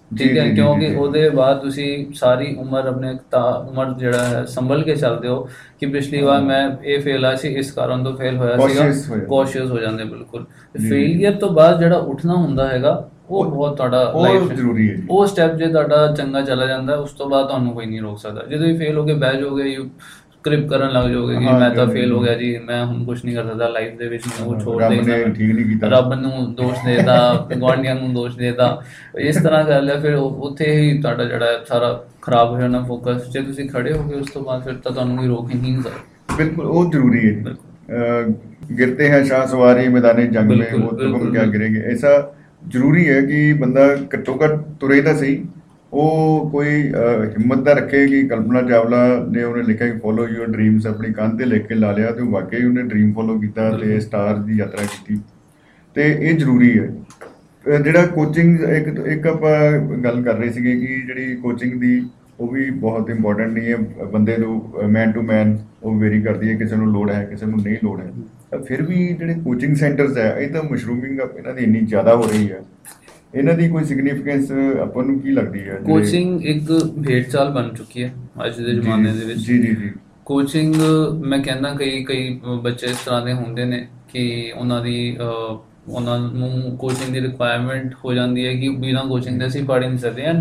ਜੀ, ਠੀਕ ਹੈ, ਜੀ, ਜੀ, ਕਿਉਂਕਿ ਜੀ। ਉਹਦੇ ਬਾਅਦ ਤੁਸੀਂ ਸਾਰੀ ਉਮਰ ਆਪਣੇ ਤਾ ਉਮਰ ਜਿਹੜਾ ਹੈ ਸੰਭਲ ਕੇ ਚੱਲਦੇ ਹੋ ਕਿ ਪਿਛਲੀ ਵਾਰ ਮੈਂ ਇਹ ਫੇਲ ਆ ਸੀ, ਇਸ ਕਾਰਨ ਤੋਂ ਫੇਲ ਹੋਇਆ ਸੀਗਾ, Cautious ਹੋ ਜਾਂਦੇ। ਕੌਸ਼ੀਅਸ ਹੋ ਜਾਂਦੇ ਬਿਲਕੁਲ। ਜੀ, ਜੀ। ਫੇਲੀਅਰ ਤੋਂ ਬਾਅਦ ਜਿਹੜਾ ਉੱਠਣਾ ਹੁੰਦਾ ਹੈਗਾ ਉਹ ਉਹ- ਬਹੁਤ ਤੁਹਾਡਾ ਉਹ ਲਾਈਫ ਜ਼ਰੂਰੀ ਹੈ ਜੀ। ਉਹ ਸਟੈਪ ਜੇ ਤੁਹਾਡਾ ਚੰਗਾ ਚਲਾ ਜਾਂਦਾ ਉਸ ਤੋਂ ਬਾਅਦ ਤੁਹਾਨੂੰ ਕੋਈ ਨਹੀਂ ਰੋਕ ਸਕਦਾ। ਜਦੋਂ ਵੀ ਫੇਲ ਹੋ ਕੇ ਬਹਿ ਜਾਓਗੇ, ਯੂ ਕ੍ਰਿਪ ਕਰਨ ਲੱਗ ਜਾਓਗੇ ਕਿ ਹਾਂ, ਮੈਂ ਤਾਂ ਜੀ, ਫੇਲ ਹੋ ਜੀ। ਗਿਆ ਜੀ, ਮੈਂ ਹੁਣ ਕੁਝ ਨਹੀਂ ਕਰ ਸਕਦਾ ਲਾਈਫ ਦੇ ਵਿੱਚ, ਮੈਨੂੰ ਉਹ ਛੋੜ ਰੱਬ ਦੇ, ਨੇ ਠੀਕ ਨਹੀਂ ਕੀਤਾ। ਰੱਬ ਨੂੰ ਦੋਸ਼ ਦੇਦਾ, ਗੁਆਂਢੀਆਂ ਨੂੰ ਦੋਸ਼ ਦੇਦਾ, ਇਸ ਤਰ੍ਹਾਂ ਕਰ ਲਿਆ, ਫਿਰ ਉਹ- ਉੱਥੇ ਹੀ ਤੁਹਾਡਾ ਜਿਹੜਾ ਹੈ ਸਾਰਾ ਖਰਾਬ ਹੋ ਜਾਣਾ ਫੋਕਸ। ਜੇ ਤੁਸੀਂ ਖੜੇ ਹੋ ਗਏ ਉਸ ਤੋਂ ਬਾਅਦ ਫਿਰ ਤਾਂ ਤੁਹਾਨੂੰ ਕੋਈ ਰੋਕ ਹੀ ਨਹੀਂ ਸਕਦਾ। बिल्कुल वो जरूरी है। बिल्कुल। अ, गिरते हैं शाह सवारी मैदान जंग में, बिल्कुल, वो तो बिल्कुल, हम क्या बिल्कुल। गिरेंगे। ऐसा जरूरी है कि बंदा घट्टो घट तुरे तो सही, वो कोई अ, हिम्मत ना रखे कि कल्पना चावला ने उन्हें लिखा कि फॉलो योर ड्रीम्स अपनी कंध ते लिख के ला लिया, तो वाकई उन्हें ड्रीम फॉलो किया ते बिल्कुल। स्टार की यात्रा की, ਤੇ ਇਹ ਜ਼ਰੂਰੀ ਹੈ। ਅ, ਜਿਹੜਾ ਕੋਚਿੰਗ ਇੱਕ ਇੱਕ ਆਪਾਂ ਗੱਲ ਕਰ ਰਹੇ ਸੀਗੇ ਕਿ ਜਿਹੜੀ ਕੋਚਿੰਗ ਦੀ ਉਹ ਵੀ ਬਹੁਤ ਇੰਪੋਰਟੈਂਟ ਨਹੀਂ ਹੈ। ਬੰਦੇ ਨੂੰ ਮੈਨ ਟੂ ਮੈਨ ਉਹ ਵੇਰੀ ਕਰਦੀ ਹੈ, ਕਿਸੇ ਨੂੰ ਲੋੜ ਹੈ, ਕਿਸੇ ਨੂੰ ਨਹੀਂ ਲੋੜ ਹੈ। ਤਾਂ ਫਿਰ ਵੀ ਜਿਹੜੇ ਕੋਚਿੰਗ ਸੈਂਟਰਸ ਹੈ, ਇਹ ਤਾਂ ਮਸ਼ਰੂਮਿੰਗ ਇਹਨਾਂ ਦੀ ਇੰਨੀ ਜ਼ਿਆਦਾ ਹੋ ਰਹੀ ਹੈ, ਇਹਨਾਂ ਦੀ ਕੋਈ ਸਿਗਨੀਫੀਕੈਂਸ ਆਪਾਂ ਨੂੰ ਕੀ ਲੱਗਦੀ ਹੈ? ਜਿਹੜੇ- ਕੋਚਿੰਗ ਇੱਕ ਭੇਡ ਚਾਲ ਬਣ ਚੁੱਕੀ ਹੈ ਅੱਜ ਦੇ ਜ਼ਮਾਨੇ ਦੇ ਵਿੱਚ। ਜੀ ਜੀ ਜੀ ਕੋਚਿੰਗ ਮੈਂ ਕਹਿੰਦਾ ਕਈ ਕਈ ਬੱਚੇ ਇਸ ਤਰ੍ਹਾਂ ਦੇ ਹੁੰਦੇ ਨੇ ਕਿ ਉਹਨਾਂ ਦੀ ਅਹ, ਉਹਨਾਂ ਨੂੰ ਕੋਚਿੰਗ ਦੀ ਰਿਕੁਆਇਰਮੈਂਟ ਹੋ ਜਾਂਦੀ ਹੈ ਕਿ ਬਿਨਾਂ ਕੋਚਿੰਗ ਦੇ ਅਸੀਂ ਪੜ੍ਹ ਹੀ ਨਹੀਂ ਸਕਦੇ ਹਾਂ।